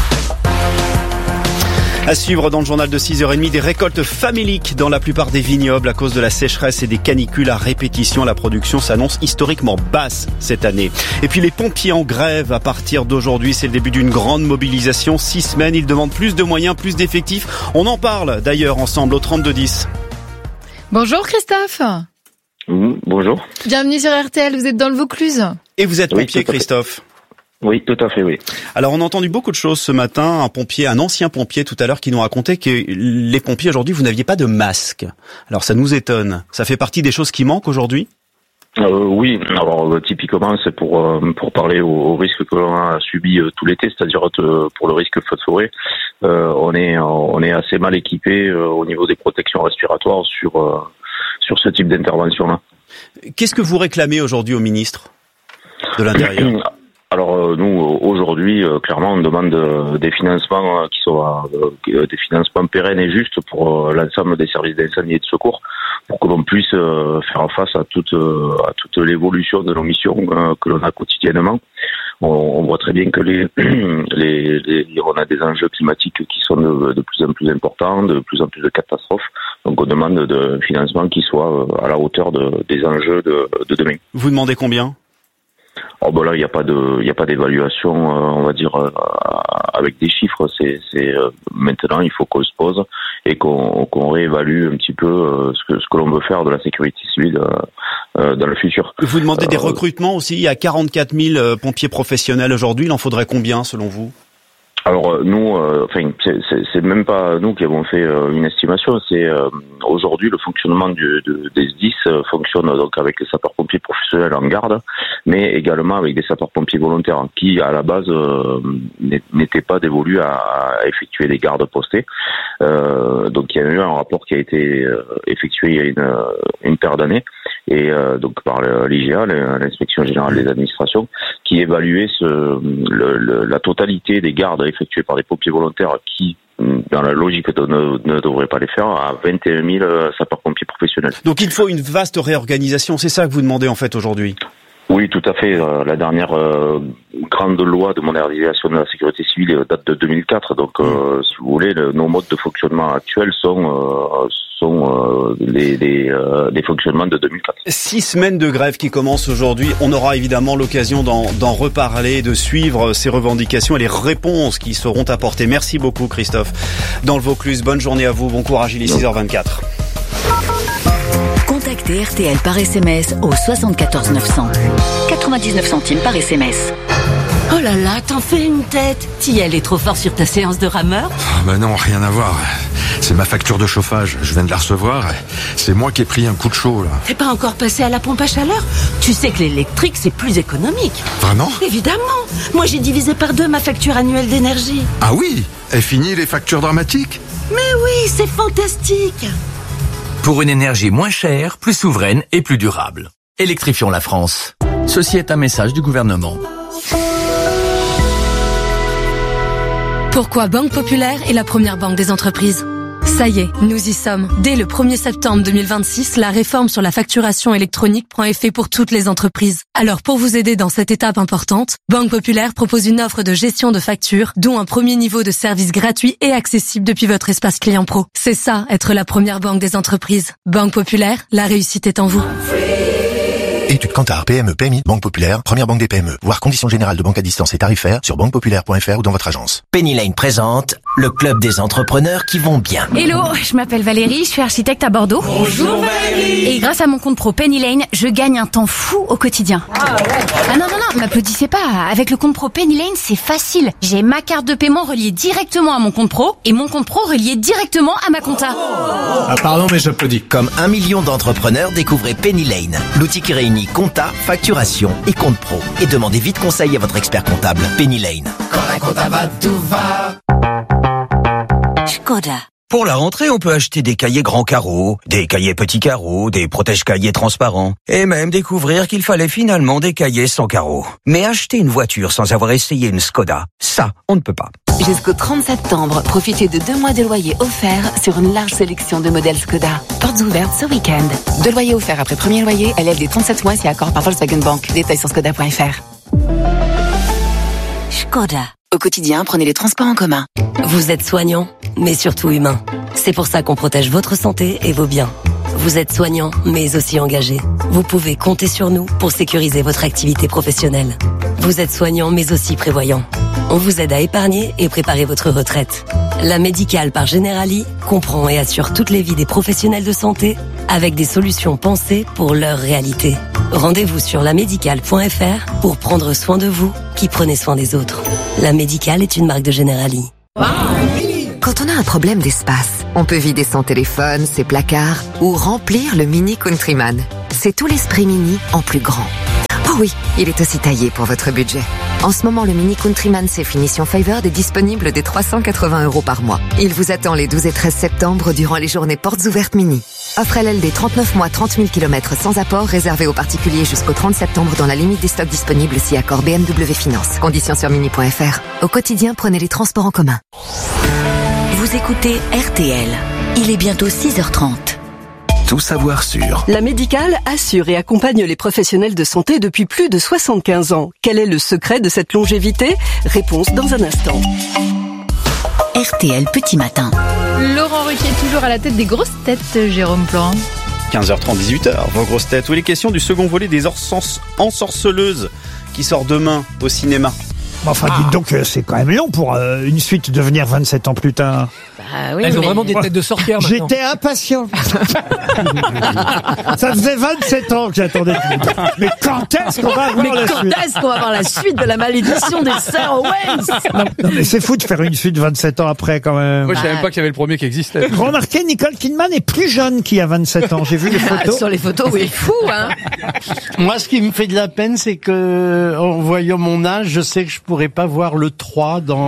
À suivre dans le journal de 6h30, des récoltes faméliques dans la plupart des vignobles à cause de la sécheresse et des canicules à répétition. La production s'annonce historiquement basse cette année. Et puis les pompiers en grève à partir d'aujourd'hui. C'est le début d'une grande mobilisation. 6 semaines, ils demandent plus de moyens, plus d'effectifs. On en parle d'ailleurs ensemble au 3210. Bonjour Christophe. Bonjour. Bienvenue sur RTL, vous êtes dans le Vaucluse. Et vous êtes pompier, Christophe? Oui, tout à fait, oui. Alors, on a entendu beaucoup de choses ce matin. Un ancien pompier tout à l'heure qui nous racontait que les pompiers aujourd'hui, vous n'aviez pas de masque. Alors, ça nous étonne. Ça fait partie des choses qui manquent aujourd'hui? Oui, alors typiquement c'est pour parler au risque que l'on a subi tout l'été, c'est-à-dire pour le risque feu de forêt, on est assez mal équipé au niveau des protections respiratoires sur ce type d'intervention-là. Qu'est-ce que vous réclamez aujourd'hui au ministre de l'Intérieur? Alors nous aujourd'hui clairement on demande des financements qui soient des financements pérennes et justes pour l'ensemble des services d'incendie et de secours pour que l'on puisse faire face à toute l'évolution de nos missions que l'on a quotidiennement. On voit très bien que on a des enjeux climatiques qui sont de plus en plus importants, de plus en plus de catastrophes. Donc on demande de financements qui soient à la hauteur des enjeux de demain. Vous demandez combien? Oh ben là, il n'y a pas d'évaluation, on va dire avec des chiffres. C'est maintenant, il faut qu'on se pose et qu'on réévalue un petit peu ce que l'on veut faire de la sécurité civile dans le futur. Vous demandez des recrutements aussi. Il y a 44 000 pompiers professionnels aujourd'hui. Il en faudrait combien selon vous? Alors nous, c'est même pas nous qui avons fait une estimation. C'est aujourd'hui le fonctionnement des SDIS fonctionne donc avec les sapeurs-pompiers professionnels en garde, mais également avec des sapeurs-pompiers volontaires qui, à la base, n'étaient pas dévolus à effectuer des gardes postées. Donc il y a eu un rapport qui a été effectué il y a une paire d'années, et donc par l'IGA, l'Inspection Générale des Administrations, qui évaluait la totalité des gardes effectués par des pompiers volontaires qui, dans la logique, ne devraient pas les faire, à 21 000 sapeurs-pompiers professionnels. Donc il faut une vaste réorganisation, c'est ça que vous demandez en fait aujourd'hui? Oui, tout à fait. La dernière grande loi de modernisation de la sécurité civile date de 2004. Donc, si vous voulez, nos modes de fonctionnement actuels sont les fonctionnements de 2004. 6 semaines de grève qui commencent aujourd'hui. On aura évidemment l'occasion d'en reparler, de suivre ces revendications et les réponses qui seront apportées. Merci beaucoup, Christophe. Dans le Vaucluse, bonne journée à vous. Bon courage, il est 6h24. Contactez RTL par SMS au 74 900. 99 centimes par SMS. Oh là là, t'en fais une tête. T'y allais trop fort sur ta séance de rameur? Bah non, rien à voir. C'est ma facture de chauffage. Je viens de la recevoir. C'est moi qui ai pris un coup de chaud, là. T'es pas encore passé à la pompe à chaleur? Tu sais que l'électrique, c'est plus économique. Vraiment? Évidemment. Moi, j'ai divisé par 2 ma facture annuelle d'énergie. Ah oui? Et fini les factures dramatiques? Mais oui, c'est fantastique. Pour une énergie moins chère, plus souveraine et plus durable. Électrifions la France. Ceci est un message du gouvernement. Pourquoi Banque Populaire est la première banque des entreprises? Ça y est, nous y sommes. Dès le 1er septembre 2026, la réforme sur la facturation électronique prend effet pour toutes les entreprises. Alors pour vous aider dans cette étape importante, Banque Populaire propose une offre de gestion de factures, dont un premier niveau de service gratuit et accessible depuis votre espace client pro. C'est ça, être la première banque des entreprises. Banque Populaire, la réussite est en vous. Études Kantar, PME, PMI, Banque Populaire, première banque des PME. Voir conditions générales de banque à distance et tarifaires sur banquepopulaire.fr ou dans votre agence. Penny Lane présente le club des entrepreneurs qui vont bien. Hello, je m'appelle Valérie, je suis architecte à Bordeaux. Bonjour Valérie. Et grâce à mon compte pro Penny Lane, je gagne un temps fou au quotidien. Ah non, m'applaudissez pas. Avec le compte pro Penny Lane, c'est facile. J'ai ma carte de paiement reliée directement à mon compte pro et mon compte pro relié directement à ma compta. Ah pardon, mais j'applaudis. Comme 1 million d'entrepreneurs, découvrez Penny Lane, l'outil qui réunit compta, facturation et compte pro. Et demandez vite conseil à votre expert comptable. Penny Lane. Quand la compta va, tout va. Skoda. Pour la rentrée, on peut acheter des cahiers grands carreaux, des cahiers petits carreaux, des protège-cahiers transparents, et même découvrir qu'il fallait finalement des cahiers sans carreaux. Mais acheter une voiture sans avoir essayé une Skoda, ça, on ne peut pas. Jusqu'au 30 septembre, profitez de 2 mois de loyer offert sur une large sélection de modèles Skoda. Portes ouvertes ce week-end. 2 loyers offerts après premier loyer, LLD 37 mois si accord par Volkswagen Bank. Détails sur skoda.fr. Skoda. Au quotidien, prenez les transports en commun. Vous êtes soignant, mais surtout humain. C'est pour ça qu'on protège votre santé et vos biens. Vous êtes soignant, mais aussi engagé. Vous pouvez compter sur nous pour sécuriser votre activité professionnelle. Vous êtes soignant, mais aussi prévoyant. On vous aide à épargner et préparer votre retraite. La Médicale par Generali comprend et assure toutes les vies des professionnels de santé avec des solutions pensées pour leur réalité. Rendez-vous sur lamédicale.fr pour prendre soin de vous qui prenez soin des autres. La Médicale est une marque de Generali. Quand on a un problème d'espace, on peut vider son téléphone, ses placards ou remplir le Mini Countryman. C'est tout l'esprit Mini en plus grand. Oh oui, il est aussi taillé pour votre budget. En ce moment, le Mini Countryman Safe Finition Favored est disponible dès 380 € par mois. Il vous attend les 12 et 13 septembre durant les journées portes ouvertes Mini. Offre LLD 39 mois, 30 000 km sans apport, réservé aux particuliers jusqu'au 30 septembre dans la limite des stocks disponibles si accord BMW Finance. Conditions sur mini.fr. Au quotidien, prenez les transports en commun. Vous écoutez RTL. Il est bientôt 6h30. Tout savoir sur. La Médicale assure et accompagne les professionnels de santé depuis plus de 75 ans. Quel est le secret de cette longévité ? Réponse dans un instant. RTL Petit Matin. Laurent Ruquier, toujours à la tête des grosses têtes, Jérôme Plan. 15h30, 18h, vos grosses têtes. Où il est question du second volet des Ensorceleuses qui sort demain au cinéma. Enfin, dites donc, c'est quand même long pour une suite devenir 27 ans plus tard. Bah oui, elles ont vraiment des têtes de sorcières maintenant. J'étais impatient. Ça faisait 27 ans que j'attendais. Mais quand est-ce qu'on va avoir la suite ? Mais quand est-ce qu'on va avoir la suite de la malédiction des sœurs Owens ? Non, mais c'est fou de faire une suite 27 ans après quand même. Moi, je savais même pas qu'il y avait le premier qui existait. Remarquez, Nicole Kidman est plus jeune qu'il y a 27 ans. J'ai vu les photos. Sur les photos, oui, fou, hein. Moi, ce qui me fait de la peine, c'est que, en voyant mon âge, je sais que je pourrais pas voir le 3 dans... On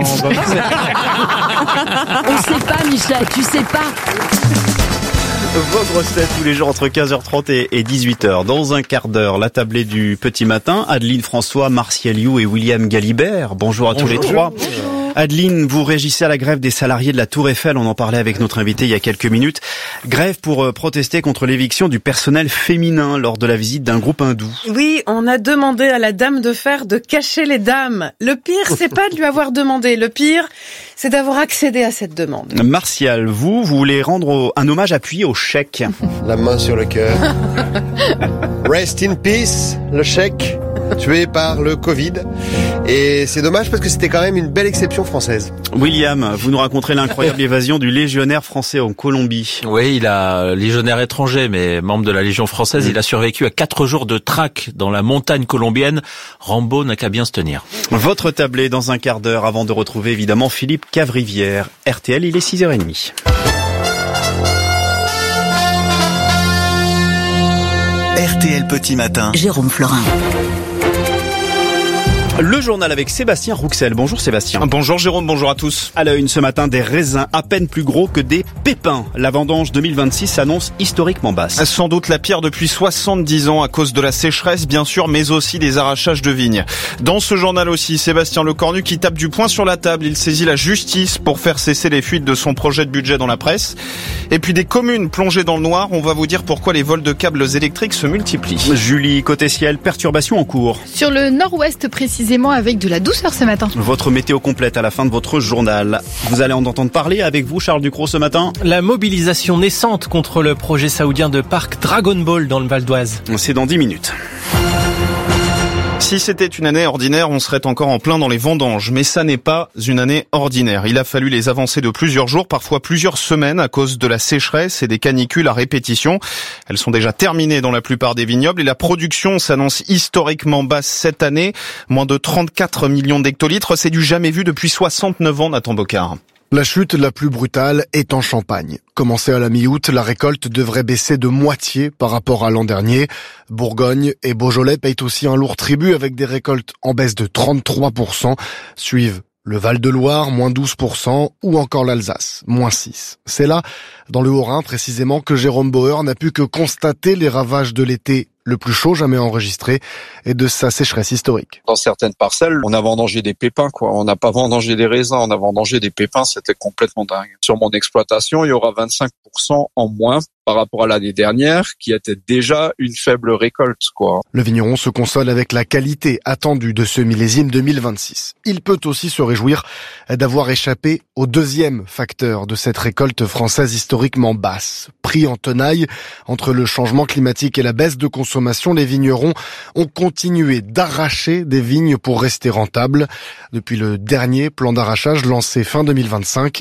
sait pas, Michel, tu sais pas. Vos grosses têtes tous les jours entre 15h30 et 18h. Dans un quart d'heure, la tablée du Petit Matin. Adeline François, Martial You et William Galibert. Bonjour à tous les trois. Adeline, vous réagissez à la grève des salariés de la Tour Eiffel. On en parlait avec notre invité il y a quelques minutes. Grève pour protester contre l'éviction du personnel féminin lors de la visite d'un groupe hindou. Oui, on a demandé à la dame de fer de cacher les dames. Le pire, c'est pas de lui avoir demandé. Le pire, c'est d'avoir accédé à cette demande. Martial, vous voulez rendre un hommage appuyé au chèque. La main sur le cœur. Rest in peace, le chèque, tué par le Covid. Et c'est dommage parce que c'était quand même une belle exception française. William, vous nous raconterez l'incroyable évasion du légionnaire français en Colombie. Oui, il a légionnaire étranger, mais membre de la Légion française. Il a survécu à 4 jours de traque dans la montagne colombienne. Rambo n'a qu'à bien se tenir. Votre tablée dans un quart d'heure avant de retrouver évidemment Philippe Cavrivière. RTL, il est 6h30. RTL Petit Matin. Jérôme Florin. Le journal avec Sébastien Rouxel. Bonjour Sébastien. Bonjour Jérôme, bonjour à tous. À la une ce matin, des raisins à peine plus gros que des pépins. La vendange 2026 s'annonce historiquement basse. Sans doute la pire depuis 70 ans à cause de la sécheresse, bien sûr, mais aussi des arrachages de vignes. Dans ce journal aussi, Sébastien Lecornu qui tape du poing sur la table. Il saisit la justice pour faire cesser les fuites de son projet de budget dans la presse. Et puis des communes plongées dans le noir. On va vous dire pourquoi les vols de câbles électriques se multiplient. Julie, côté ciel, perturbation en cours. Sur le nord-ouest précisément, avec de la douceur ce matin. Votre météo complète à la fin de votre journal. Vous allez en entendre parler avec vous, Charles Ducrot, ce matin. La mobilisation naissante contre le projet saoudien de parc Dragon Ball dans le Val d'Oise. C'est dans 10 minutes. Si c'était une année ordinaire, on serait encore en plein dans les vendanges. Mais ça n'est pas une année ordinaire. Il a fallu les avancer de plusieurs jours, parfois plusieurs semaines, à cause de la sécheresse et des canicules à répétition. Elles sont déjà terminées dans la plupart des vignobles et la production s'annonce historiquement basse cette année. Moins de 34 millions d'hectolitres, c'est du jamais vu depuis 69 ans, Nathan Bocard. La chute la plus brutale est en Champagne. Commencée à la mi-août, la récolte devrait baisser de moitié par rapport à l'an dernier. Bourgogne et Beaujolais payent aussi un lourd tribut avec des récoltes en baisse de 33%. Suivent Le Val-de-Loire, moins 12%, ou encore l'Alsace, moins 6%. C'est là, dans le Haut-Rhin précisément, que Jérôme Bauer n'a pu que constater les ravages de l'été le plus chaud jamais enregistré et de sa sécheresse historique. Dans certaines parcelles, on a vendangé des pépins, quoi. On n'a pas vendangé des raisins, on a vendangé des pépins, c'était complètement dingue. Sur mon exploitation, il y aura 25% en moins par rapport à l'année dernière, qui était déjà une faible récolte, quoi. Le vigneron se console avec la qualité attendue de ce millésime 2026. Il peut aussi se réjouir d'avoir échappé au deuxième facteur de cette récolte française historiquement basse. Pris en tenaille entre le changement climatique et la baisse de consommation, les vignerons ont continué d'arracher des vignes pour rester rentables. Depuis le dernier plan d'arrachage lancé fin 2025,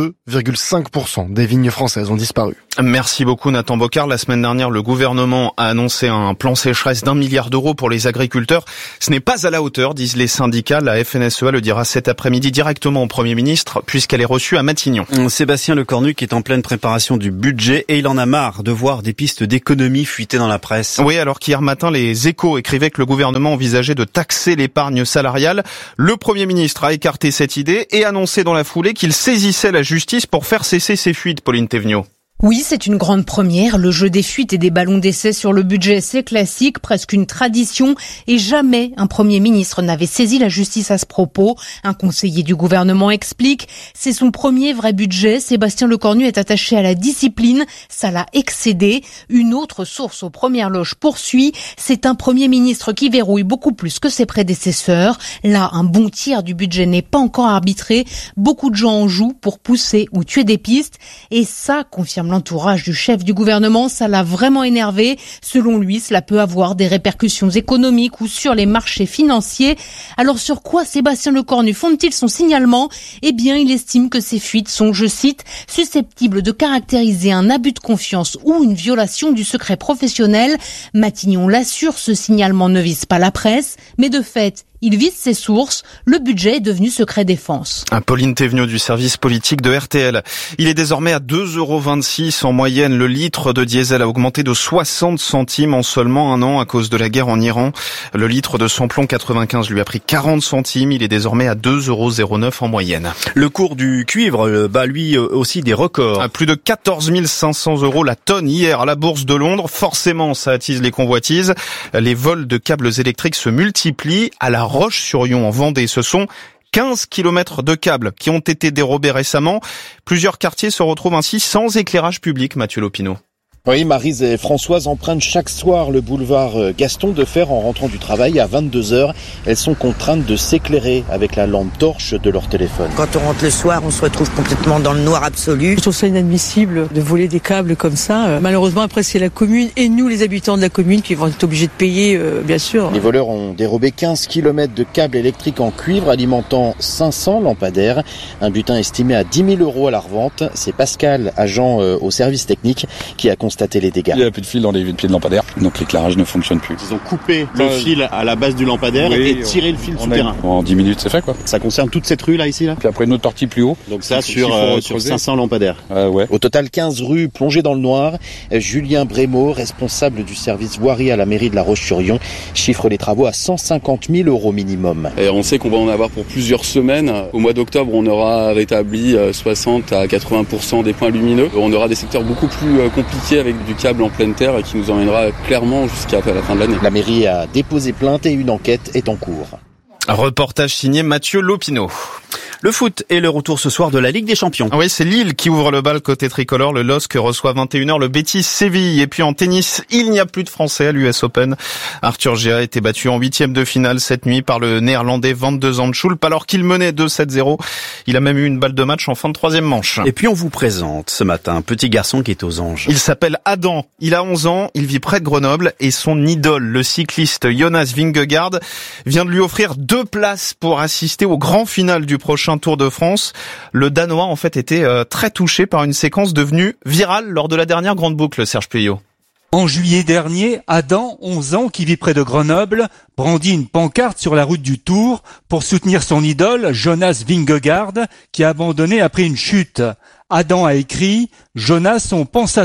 2,5% des vignes françaises ont disparu. Merci beaucoup Nathan Bocard. La semaine dernière, le gouvernement a annoncé un plan sécheresse d'1 milliard d'euros pour les agriculteurs. Ce n'est pas à la hauteur, disent les syndicats. La FNSEA le dira cet après-midi directement au Premier ministre, puisqu'elle est reçue à Matignon. Sébastien Lecornu qui est en pleine préparation du budget et il en a marre de voir des pistes d'économie fuiter dans la presse. Oui, alors qu'hier matin, les Échos écrivaient que le gouvernement envisageait de taxer l'épargne salariale. Le Premier ministre a écarté cette idée et annoncé dans la foulée qu'il saisissait la justice pour faire cesser ces fuites, Pauline Thévenot. Oui, c'est une grande première. Le jeu des fuites et des ballons d'essai sur le budget, c'est classique, presque une tradition. Et jamais un Premier ministre n'avait saisi la justice à ce propos. Un conseiller du gouvernement explique, c'est son premier vrai budget. Sébastien Lecornu est attaché à la discipline. Ça l'a excédé. Une autre source aux premières loges poursuit. C'est un Premier ministre qui verrouille beaucoup plus que ses prédécesseurs. Là, un bon tiers du budget n'est pas encore arbitré. Beaucoup de gens en jouent pour pousser ou tuer des pistes. Et ça confirme l'entourage du chef du gouvernement, ça l'a vraiment énervé. Selon lui, cela peut avoir des répercussions économiques ou sur les marchés financiers. Alors sur quoi Sébastien Lecornu fonde-t-il son signalement ? Eh bien, il estime que ces fuites sont, je cite, susceptibles de caractériser un abus de confiance ou une violation du secret professionnel. Matignon l'assure, ce signalement ne vise pas la presse, mais de fait, il vise ses sources. Le budget est devenu secret défense. Pauline Thévenot du service politique de RTL. Il est désormais à 2,26 € en moyenne. Le litre de diesel a augmenté de 60 centimes en seulement un an à cause de la guerre en Iran. Le litre de samplon 95 lui a pris 40 centimes. Il est désormais à 2,09 € en moyenne. Le cours du cuivre bat lui aussi des records. À plus de 14 500 € la tonne hier à la bourse de Londres. Forcément, ça attise les convoitises. Les vols de câbles électriques se multiplient. À la Roche-sur-Yon en Vendée, ce sont 15 kilomètres de câbles qui ont été dérobés récemment. Plusieurs quartiers se retrouvent ainsi sans éclairage public, Mathieu Lopineau. Oui, Maryse et Françoise empruntent chaque soir le boulevard Gaston Defferre en rentrant du travail à 22h. Elles sont contraintes de s'éclairer avec la lampe torche de leur téléphone. Quand on rentre le soir, on se retrouve complètement dans le noir absolu. Je trouve ça inadmissible de voler des câbles comme ça. Malheureusement, après, c'est la commune et nous, les habitants de la commune, qui vont être obligés de payer, bien sûr. Les voleurs ont dérobé 15 km de câbles électriques en cuivre alimentant 500 lampadaires. Un butin estimé à 10 000 € à la revente. C'est Pascal, agent au service technique, qui a constaté les dégâts. Il n'y a plus de fil dans les pieds de lampadaire, donc l'éclairage ne fonctionne plus. Ils ont coupé le fil à la base du lampadaire et tiré le fil souterrain. En 10 minutes, c'est fait, quoi. Ça concerne toute cette rue là, ici là. Puis après une autre partie plus haut. Donc ça sur 500 lampadaires. Ouais. Au total, 15 rues plongées dans le noir. Julien Brémaud, responsable du service voirie à la mairie de La Roche-sur-Yon, chiffre les travaux à 150 000 € minimum. Et on sait qu'on va en avoir pour plusieurs semaines. Au mois d'octobre, on aura rétabli 60 à 80% des points lumineux. On aura des secteurs beaucoup plus compliqués avec du câble en pleine terre et qui nous emmènera clairement jusqu'à la fin de l'année. La mairie a déposé plainte et une enquête est en cours. Un reportage signé Mathieu Lopineau. Le foot est le retour ce soir de la Ligue des Champions. Oui, c'est Lille qui ouvre le bal côté tricolore. Le LOSC reçoit 21h le Betis Séville. Et puis en tennis, il n'y a plus de Français à l'US Open. Arthur Gea a été battu en 8e de finale cette nuit par le Néerlandais Van de Zandschulp alors qu'il menait 2-7-0. Il a même eu une balle de match en fin de 3e manche. Et puis on vous présente ce matin un petit garçon qui est aux anges. Il s'appelle Adam. Il a 11 ans. Il vit près de Grenoble et son idole, le cycliste Jonas Vingegaard, vient de lui offrir 2 places pour assister au grand final du prochain Tour de France. Le Danois, en fait, était très touché par une séquence devenue virale lors de la dernière grande boucle, Serge Puyot. En juillet dernier, Adam, 11 ans, qui vit près de Grenoble, brandit une pancarte sur la route du Tour pour soutenir son idole, Jonas Vingegaard, qui a abandonné après une chute. Adam a écrit « Jonas, on pense à toi ».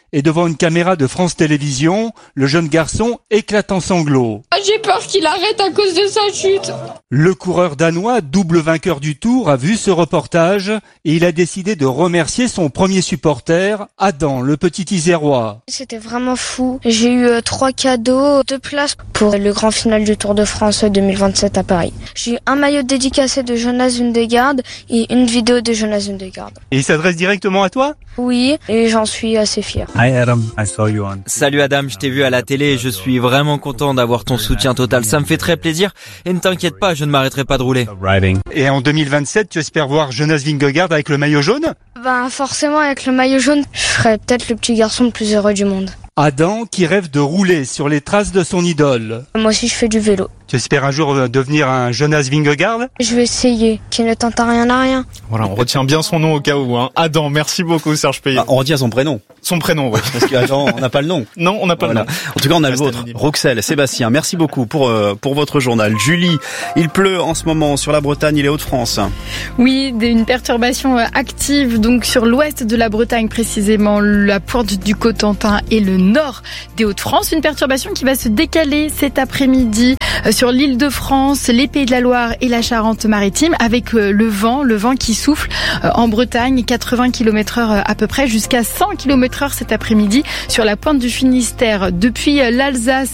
et devant une caméra de France Télévisions, le jeune garçon éclate en sanglots. J'ai peur qu'il arrête à cause de sa chute. Le coureur danois, double vainqueur du Tour, a vu ce reportage et il a décidé de remercier son premier supporter, Adam, le petit Isérois. C'était vraiment fou. J'ai eu 3 cadeaux, 2 places pour le grand final du Tour de France 2027 à Paris. J'ai eu un maillot dédicacé de Jonas Vingegaard et une vidéo de Jonas Vingegaard. Et il s'adresse directement à toi ? Oui, et j'en suis assez fier. Hi Adam, I saw you on. Salut Adam, je t'ai vu à la télé et je suis vraiment content d'avoir ton soutien total. Ça me fait très plaisir et ne t'inquiète pas, je ne m'arrêterai pas de rouler. Et en 2027, tu espères voir Jonas Vingegaard avec le maillot jaune ? Forcément, avec le maillot jaune, je serai peut-être le petit garçon le plus heureux du monde. Adam qui rêve de rouler sur les traces de son idole. Moi aussi, je fais du vélo. Tu espères un jour devenir un Jonas Vingegaard ? Je vais essayer, qui ne tente à rien à rien. Voilà, on retient bien son nom au cas où. Adam, merci beaucoup Serge Payet. On retient son prénom. Son prénom, oui. Parce qu'Adam, on n'a pas le nom. Non, on n'a pas le nom. En tout cas, on a le vôtre. Roxel, Sébastien, merci beaucoup pour votre journal. Julie, il pleut en ce moment sur la Bretagne et les Hauts-de-France. Oui, une perturbation active donc sur l'ouest de la Bretagne, précisément la pointe du Cotentin et le nord des Hauts-de-France. Une perturbation qui va se décaler cet après-midi sur l'Île-de-France, les Pays de la Loire et la Charente-Maritime avec le vent qui souffle en Bretagne, 80 km/h à peu près, jusqu'à 100 km/h cet après-midi sur la pointe du Finistère. Depuis l'Alsace,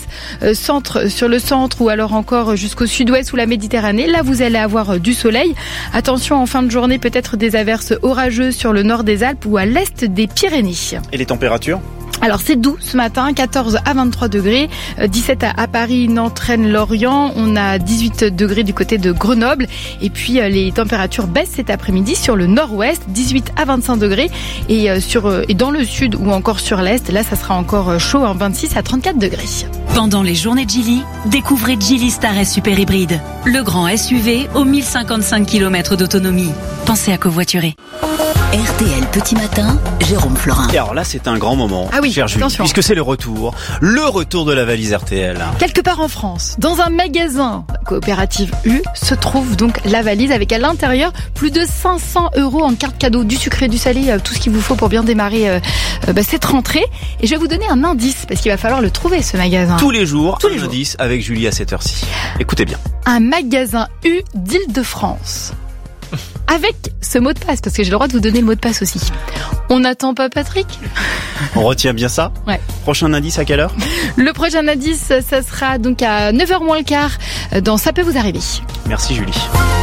sur le centre ou alors encore jusqu'au sud-ouest ou la Méditerranée, là vous allez avoir du soleil. Attention en fin de journée, peut-être des averses orageuses sur le nord des Alpes ou à l'est des Pyrénées. Et les températures ? Alors c'est doux ce matin, 14 à 23 degrés, 17 à Paris, Nantes, Rennes, Lorient, on a 18 degrés du côté de Grenoble et puis les températures baissent cet après-midi sur le nord-ouest, 18 à 25 degrés et dans le sud ou encore sur l'est, là ça sera encore chaud, 26 à 34 degrés. Pendant les journées Geely, découvrez Geely Star S Super Hybride, le grand SUV aux 1055 km d'autonomie. Pensez à covoiturer. RTL Petit Matin, Jérôme Florin. Et alors là, c'est un grand moment, chère Julie, attention. puisque c'est le retour de la valise RTL. Quelque part en France, dans un magasin coopérative U, se trouve donc la valise avec à l'intérieur plus de 500 € en carte cadeau, du sucré, du salé, tout ce qu'il vous faut pour bien démarrer cette rentrée. Et je vais vous donner un indice, parce qu'il va falloir le trouver, ce magasin. Tous les jours, indice avec Julie à cette heure-ci. Écoutez bien. Un magasin U d'Île-de-France. Avec ce mot de passe, parce que j'ai le droit de vous donner le mot de passe aussi. On n'attend pas Patrick ? On retient bien ça ? Ouais. Prochain indice à quelle heure ? Le prochain indice, ça sera donc à 9h moins le quart dans Ça peut vous arriver. Merci Julie.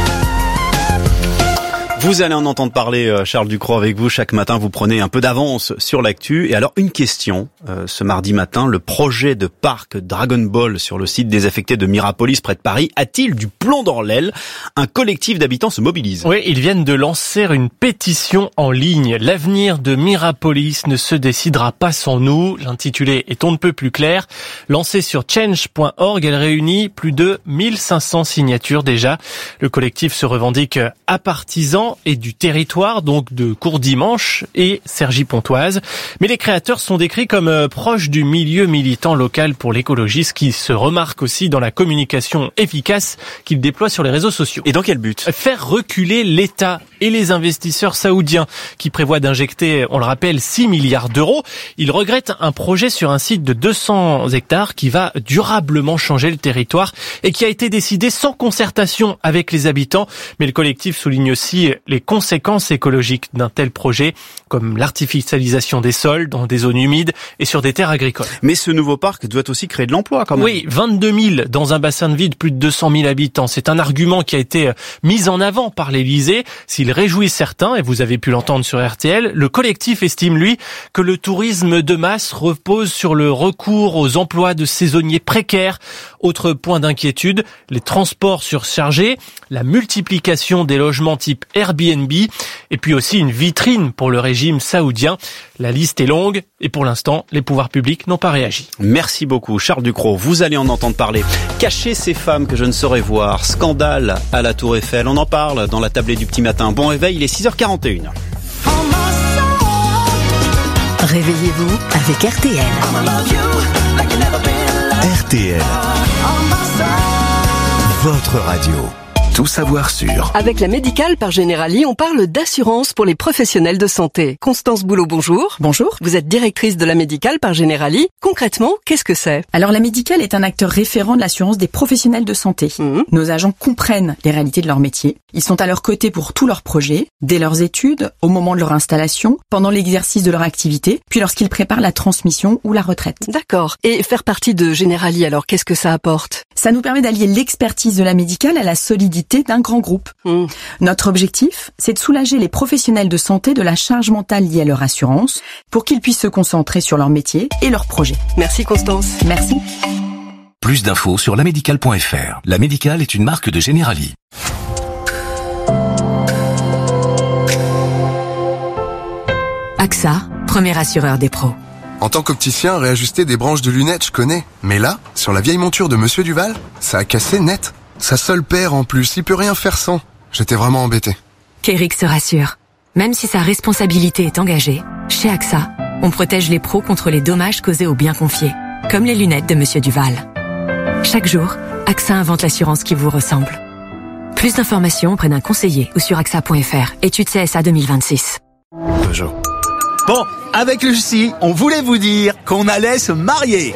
Vous allez en entendre parler, Charles Ducrot, avec vous. Chaque matin, vous prenez un peu d'avance sur l'actu. Et alors, une question. Ce mardi matin, le projet de parc Dragon Ball sur le site désaffecté de Mirapolis, près de Paris, a-t-il du plomb dans l'aile ? Un collectif d'habitants se mobilise. Oui, ils viennent de lancer une pétition en ligne. L'avenir de Mirapolis ne se décidera pas sans nous. L'intitulé est on ne peut plus clair. Lancée sur change.org, elle réunit plus de 1500 signatures déjà. Le collectif se revendique apartisan et du territoire, donc de Courdimanche et Cergy-Pontoise. Mais les créateurs sont décrits comme proches du milieu militant local pour l'écologie, ce qui se remarque aussi dans la communication efficace qu'ils déploient sur les réseaux sociaux. Et dans quel but ? Faire reculer l'État et les investisseurs saoudiens qui prévoient d'injecter, on le rappelle, 6 milliards d'euros. Ils regrettent un projet sur un site de 200 hectares qui va durablement changer le territoire et qui a été décidé sans concertation avec les habitants. Mais le collectif souligne aussi les conséquences écologiques d'un tel projet, comme l'artificialisation des sols dans des zones humides et sur des terres agricoles. Mais ce nouveau parc doit aussi créer de l'emploi quand même. Oui, 22 000 dans un bassin de vie de plus de 200 000 habitants. C'est un argument qui a été mis en avant par l'Élysée. S'il réjouit certains, et vous avez pu l'entendre sur RTL, le collectif estime, lui, que le tourisme de masse repose sur le recours aux emplois de saisonniers précaires. Autre point d'inquiétude, les transports surchargés, la multiplication des logements type Airbnb, et puis aussi une vitrine pour le régime saoudien. La liste est longue, et pour l'instant, les pouvoirs publics n'ont pas réagi. Merci beaucoup, Charles Ducrot. Vous allez en entendre parler. Cacher ces femmes que je ne saurais voir. Scandale à la Tour Eiffel. On en parle dans la tablée du petit matin. Bon réveil, il est 6h41. Réveillez-vous avec RTL. RTL. Votre radio. Tout savoir sur. Avec la Médicale par Generali, on parle d'assurance pour les professionnels de santé. Constance Boulot, bonjour. Bonjour. Vous êtes directrice de la Médicale par Generali. Concrètement, qu'est-ce que c'est ? Alors la Médicale est un acteur référent de l'assurance des professionnels de santé. Nos agents comprennent les réalités de leur métier. Ils sont à leur côté pour tous leurs projets, dès leurs études, au moment de leur installation, pendant l'exercice de leur activité, puis lorsqu'ils préparent la transmission ou la retraite. D'accord. Et faire partie de Generali, alors qu'est-ce que ça apporte ? Ça nous permet d'allier l'expertise de la Médicale à la solidité d'un grand groupe. Notre objectif, c'est de soulager les professionnels de santé de la charge mentale liée à leur assurance pour qu'ils puissent se concentrer sur leur métier et leurs projets. Merci Constance. Merci. Plus d'infos sur lamédicale.fr. La Médicale est une marque de Generali. AXA, premier assureur des pros. En tant qu'opticien, réajuster des branches de lunettes, je connais. Mais là, sur la vieille monture de Monsieur Duval, ça a cassé net. Sa seule paire en plus, il peut rien faire sans. J'étais vraiment embêté. Qu'Eric se rassure. Même si sa responsabilité est engagée, chez AXA, on protège les pros contre les dommages causés aux biens confiés, comme les lunettes de Monsieur Duval. Chaque jour, AXA invente l'assurance qui vous ressemble. Plus d'informations auprès d'un conseiller ou sur AXA.fr. Étude CSA 2026. Peugeot. Bon, avec Lucie, on voulait vous dire qu'on allait se marier.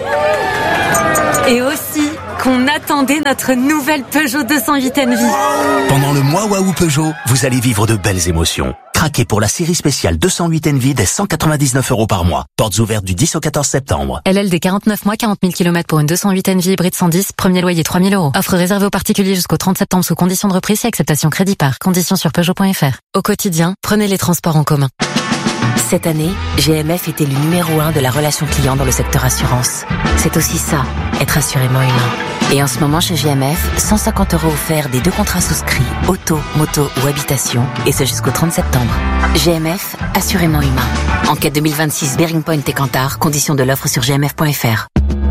Et aussi qu'on attendait notre nouvelle Peugeot 208 Envy. Pendant le mois Waouh Peugeot, vous allez vivre de belles émotions. Craquez pour la série spéciale 208 Envy dès 199 € par mois. Portes ouvertes du 10 au 14 septembre. LLD 49 mois, 40 000 km pour une 208 Envy hybride 110, premier loyer 3 000 €. Offre réservée aux particuliers jusqu'au 30 septembre sous conditions de reprise et acceptation crédit par. Conditions sur Peugeot.fr. Au quotidien, prenez les transports en commun. Cette année, GMF était le numéro 1 de la relation client dans le secteur assurance. C'est aussi ça, être assurément humain. Et en ce moment chez GMF, 150 € offerts des 2 contrats souscrits, auto, moto ou habitation, et ce jusqu'au 30 septembre. GMF, assurément humain. Enquête 2026 Bearing Point et Kantar, conditions de l'offre sur gmf.fr.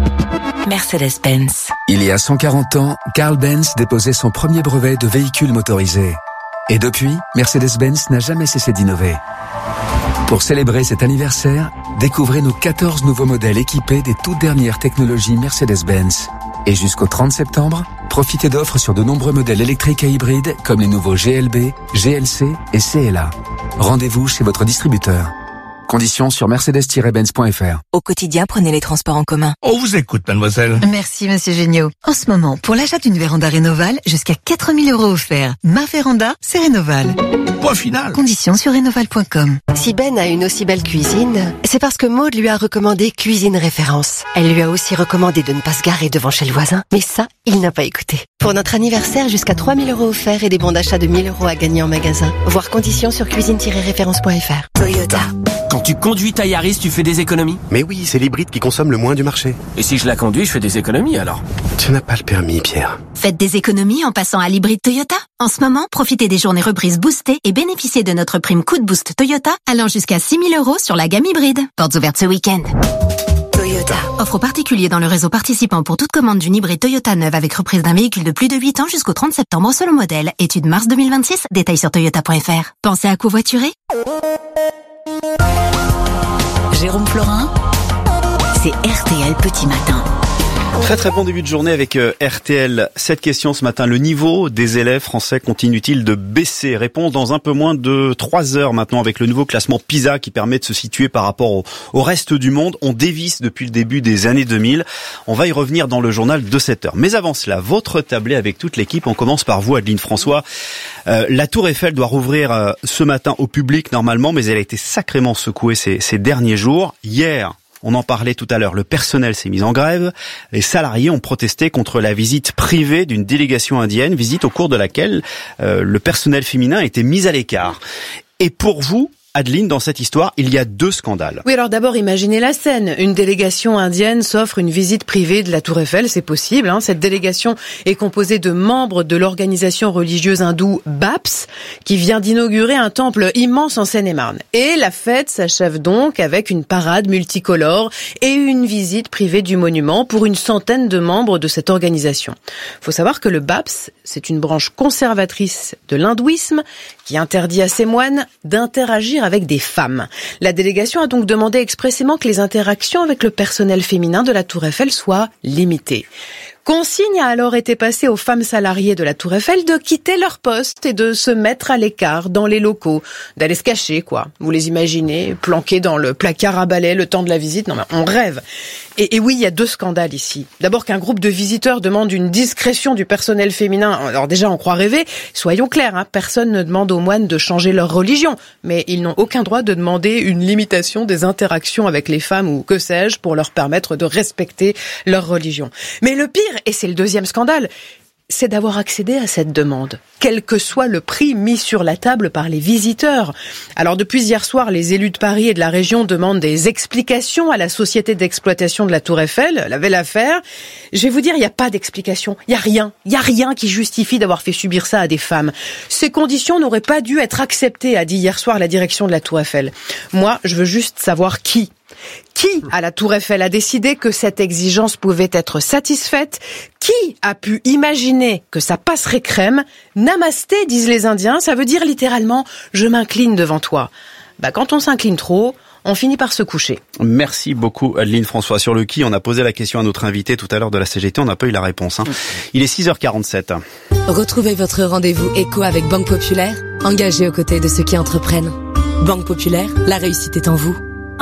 Mercedes-Benz. Il y a 140 ans, Carl Benz déposait son premier brevet de véhicule motorisé. Et depuis, Mercedes-Benz n'a jamais cessé d'innover. Pour célébrer cet anniversaire, découvrez nos 14 nouveaux modèles équipés des toutes dernières technologies Mercedes-Benz. Et jusqu'au 30 septembre, profitez d'offres sur de nombreux modèles électriques et hybrides comme les nouveaux GLB, GLC et CLA. Rendez-vous chez votre distributeur. Conditions sur mercedes-benz.fr. Au quotidien, prenez les transports en commun. On vous écoute, mademoiselle. Merci, monsieur Géniaud. En ce moment, pour l'achat d'une véranda Rénoval, jusqu'à 4 000 € offerts. Ma véranda, c'est Rénoval. Point final. Conditions sur rénoval.com. Si Ben a une aussi belle cuisine, c'est parce que Maude lui a recommandé Cuisine Référence. Elle lui a aussi recommandé de ne pas se garer devant chez le voisin. Mais ça, il n'a pas écouté. Pour notre anniversaire, jusqu'à 3 000 € offerts et des bons d'achat de 1 000 € à gagner en magasin. Voir conditions sur cuisine-référence.fr. Toyota. Quand tu conduis ta Yaris, tu fais des économies? Mais oui, c'est l'hybride qui consomme le moins du marché. Et si je la conduis, je fais des économies alors? Tu n'as pas le permis, Pierre. Faites des économies en passant à l'hybride Toyota. En ce moment, profitez des journées reprises boostées et bénéficiez de notre prime coup de boost Toyota allant jusqu'à 6 000 € sur la gamme hybride. Portes ouvertes ce week-end. Toyota. Offre aux particuliers dans le réseau participant pour toute commande d'une hybride Toyota neuve avec reprise d'un véhicule de plus de 8 ans jusqu'au 30 septembre selon modèle. Étude mars 2026, détails sur toyota.fr. Pensez à covoiturer? Jérôme Florin, c'est RTL Petit Matin. Très très bon début de journée avec RTL. Cette question ce matin, le niveau des élèves français continue-t-il de baisser? Réponse dans un peu moins de 3 heures maintenant avec le nouveau classement PISA qui permet de se situer par rapport au reste du monde. On dévisse depuis le début des années 2000. On va y revenir dans le journal de 7 heures. Mais avant cela, votre tablé avec toute l'équipe. On commence par vous, Adeline François. La Tour Eiffel doit rouvrir ce matin au public normalement, mais elle a été sacrément secouée ces derniers jours. Hier, on en parlait tout à l'heure, le personnel s'est mis en grève. Les salariés ont protesté contre la visite privée d'une délégation indienne, visite au cours de laquelle le personnel féminin a été mis à l'écart. Et pour vous, Adeline, dans cette histoire, il y a 2 scandales. Oui, alors d'abord, imaginez la scène. Une délégation indienne s'offre une visite privée de la Tour Eiffel, c'est possible. Cette délégation est composée de membres de l'organisation religieuse hindoue BAPS, qui vient d'inaugurer un temple immense en Seine-et-Marne. Et la fête s'achève donc avec une parade multicolore et une visite privée du monument pour une centaine de membres de cette organisation. Il faut savoir que le BAPS, c'est une branche conservatrice de l'hindouisme qui interdit à ses moines d'interagir avec des femmes. La délégation a donc demandé expressément que les interactions avec le personnel féminin de la Tour Eiffel soient limitées. Consigne a alors été passée aux femmes salariées de la Tour Eiffel de quitter leur poste et de se mettre à l'écart dans les locaux, d'aller se cacher, quoi. Vous les imaginez, planqués dans le placard à balai le temps de la visite. Non mais on rêve. Et oui, il y a 2 scandales ici. D'abord qu'un groupe de visiteurs demande une discrétion du personnel féminin. Alors déjà, on croit rêver. Soyons clairs, personne ne demande aux moines de changer leur religion. Mais ils n'ont aucun droit de demander une limitation des interactions avec les femmes ou que sais-je pour leur permettre de respecter leur religion. Mais le pire, et c'est le 2e scandale, c'est d'avoir accédé à cette demande, quel que soit le prix mis sur la table par les visiteurs. Alors depuis hier soir, les élus de Paris et de la région demandent des explications à la société d'exploitation de la Tour Eiffel, la belle affaire. Je vais vous dire, il n'y a pas d'explication, il n'y a rien qui justifie d'avoir fait subir ça à des femmes. Ces conditions n'auraient pas dû être acceptées, a dit hier soir la direction de la Tour Eiffel. Moi, je veux juste savoir qui à la Tour Eiffel a décidé que cette exigence pouvait être satisfaite? Qui a pu imaginer que ça passerait crème? Namasté, disent les Indiens, ça veut dire littéralement « je m'incline devant toi ». Quand on s'incline trop, on finit par se coucher. Merci beaucoup Adeline François. Sur le qui, on a posé la question à notre invité tout à l'heure de la CGT, on n'a pas eu la réponse. Il est 6h47. Retrouvez votre rendez-vous éco avec Banque Populaire, engagée aux côtés de ceux qui entreprennent. Banque Populaire, la réussite est en vous.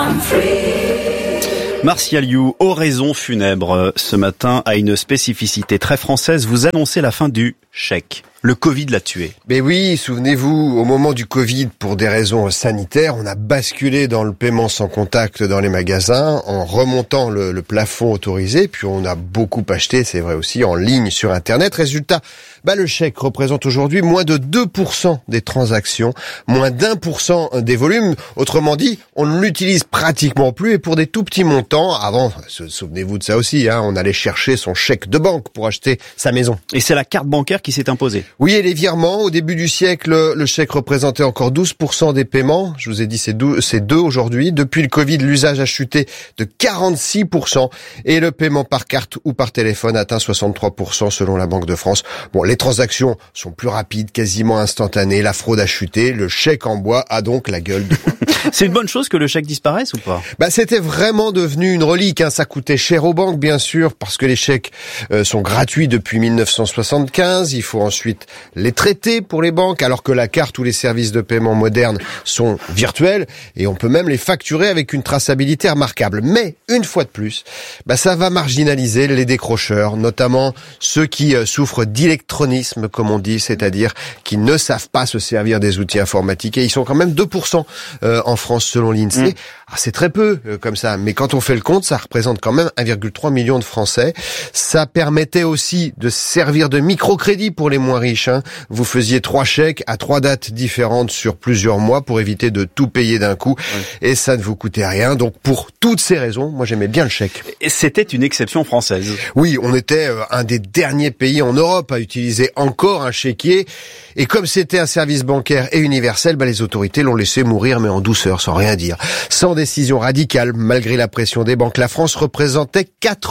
Martial You, oraison funèbre, ce matin a une spécificité très française. Vous annoncez la fin du chèque. Le Covid l'a tué. Mais oui, souvenez-vous, au moment du Covid, pour des raisons sanitaires, on a basculé dans le paiement sans contact dans les magasins en remontant le plafond autorisé, puis on a beaucoup acheté, c'est vrai aussi, en ligne sur Internet. Résultat, le chèque représente aujourd'hui moins de 2% des transactions, moins d'1% des volumes. Autrement dit, on ne l'utilise pratiquement plus et pour des tout petits montants. Avant, souvenez-vous de ça aussi, on allait chercher son chèque de banque pour acheter sa maison. Et c'est la carte bancaire qui s'est imposée. Oui, et les virements, au début du siècle, le chèque représentait encore 12% des paiements. Je vous ai dit, c'est 2 aujourd'hui. Depuis le Covid, l'usage a chuté de 46% et le paiement par carte ou par téléphone atteint 63% selon la Banque de France. Bon, les transactions sont plus rapides, quasiment instantanées. La fraude a chuté. Le chèque en bois a donc la gueule de bois. C'est une bonne chose que le chèque disparaisse ou pas? C'était vraiment devenu une relique. Ça coûtait cher aux banques, bien sûr, parce que les chèques sont gratuits depuis 1975. Il faut ensuite les traiter pour les banques, alors que la carte ou les services de paiement modernes sont virtuels et on peut même les facturer avec une traçabilité remarquable. Mais, une fois de plus, ça va marginaliser les décrocheurs, notamment ceux qui souffrent d'électronisme, comme on dit, c'est-à-dire qui ne savent pas se servir des outils informatiques. Et ils sont quand même 2% en France selon l'INSEE. C'est très peu comme ça, mais quand on fait le compte, ça représente quand même 1,3 million de Français. Ça permettait aussi de servir de microcrédit pour les moins riches. Vous faisiez 3 chèques à 3 dates différentes sur plusieurs mois pour éviter de tout payer d'un coup. Et ça ne vous coûtait rien. Donc pour toutes ces raisons, moi j'aimais bien le chèque. Et c'était une exception française. Oui, on était un des derniers pays en Europe à utiliser encore un chéquier. Et comme c'était un service bancaire et universel, les autorités l'ont laissé mourir, mais en douceur, sans rien dire. Sans décision radicale, malgré la pression des banques, la France représentait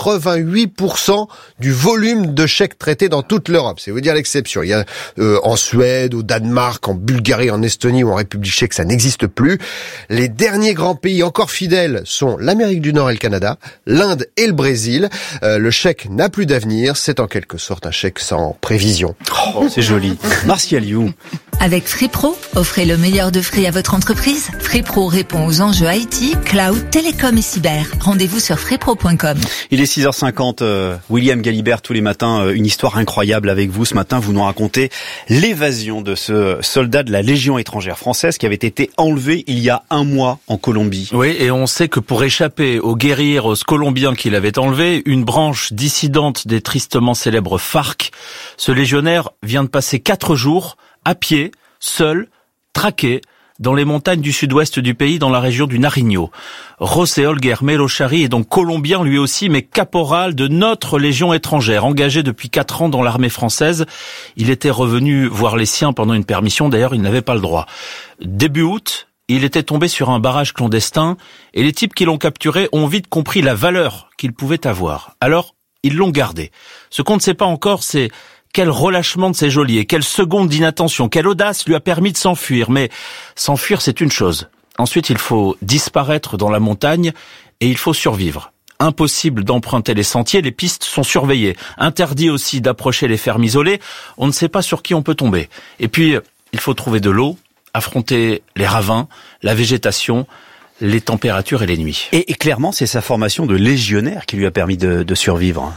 88% du volume de chèques traités dans toute l'Europe. C'est vous dire l'exception. Il y a en Suède, au Danemark, en Bulgarie, en Estonie ou en République tchèque, ça n'existe plus. Les derniers grands pays encore fidèles sont l'Amérique du Nord et le Canada, l'Inde et le Brésil. Le chèque n'a plus d'avenir. C'est en quelque sorte un chèque sans prévision. C'est joli. Martial You. Avec FreePro, offrez le meilleur de Free à votre entreprise. FreePro répond aux enjeux IT, cloud, télécom et cyber. Rendez-vous sur freepro.com. Il est 6h50. William Galibert, tous les matins, une histoire incroyable avec vous. Ce matin, vous nous racontez l'évasion de ce soldat de la Légion étrangère française qui avait été enlevé il y a 1 mois en Colombie. Oui, et on sait que pour échapper aux guerrilleros colombiens qu'il avait enlevés, une branche dissidente des tristement célèbres FARC, ce légionnaire vient de passer 4 jours à pied, seul, traqué, dans les montagnes du sud-ouest du pays, dans la région du Nariño. José Olguer Melochari est donc colombien lui aussi, mais caporal de notre Légion étrangère, engagé depuis 4 ans dans l'armée française. Il était revenu voir les siens pendant une permission, d'ailleurs il n'avait pas le droit. Début août, il était tombé sur un barrage clandestin, et les types qui l'ont capturé ont vite compris la valeur qu'il pouvait avoir. Alors, ils l'ont gardé. Ce qu'on ne sait pas encore, c'est quel relâchement de ses geôliers, quelle seconde d'inattention, quelle audace lui a permis de s'enfuir. Mais s'enfuir, c'est une chose. Ensuite, il faut disparaître dans la montagne et il faut survivre. Impossible d'emprunter les sentiers, les pistes sont surveillées. Interdit aussi d'approcher les fermes isolées, on ne sait pas sur qui on peut tomber. Et puis, il faut trouver de l'eau, affronter les ravins, la végétation, les températures et les nuits. Et clairement, c'est sa formation de légionnaire qui lui a permis de survivre.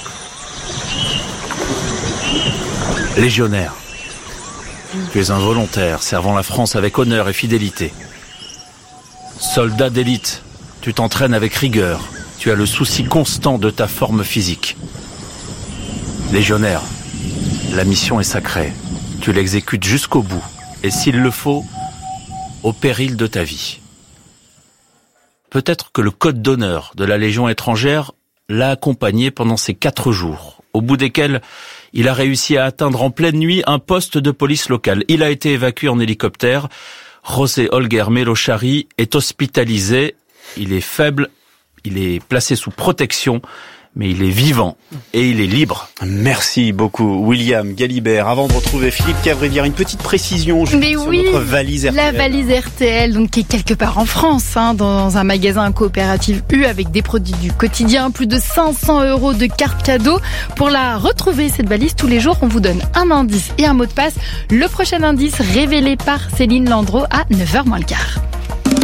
Légionnaire. Tu es un volontaire, servant la France avec honneur et fidélité. Soldat d'élite, tu t'entraînes avec rigueur. Tu as le souci constant de ta forme physique. Légionnaire, la mission est sacrée. Tu l'exécutes jusqu'au bout. Et s'il le faut, au péril de ta vie. Peut-être que le code d'honneur de la Légion étrangère l'a accompagné pendant ces 4 jours, au bout desquels il a réussi à atteindre en pleine nuit un poste de police locale. Il a été évacué en hélicoptère. José Holger Melochari est hospitalisé. Il est faible, il est placé sous protection, mais il est vivant et il est libre. Merci beaucoup, William Galibert. Avant de retrouver Philippe Cavrivière, une petite précision sur notre valise RTL. La valise RTL, donc, qui est quelque part en France, dans un magasin coopératif U avec des produits du quotidien, plus de 500 € de cartes cadeaux. Pour la retrouver, cette valise, tous les jours, on vous donne un indice et un mot de passe. Le prochain indice révélé par Céline Landreau à 9h moins le quart.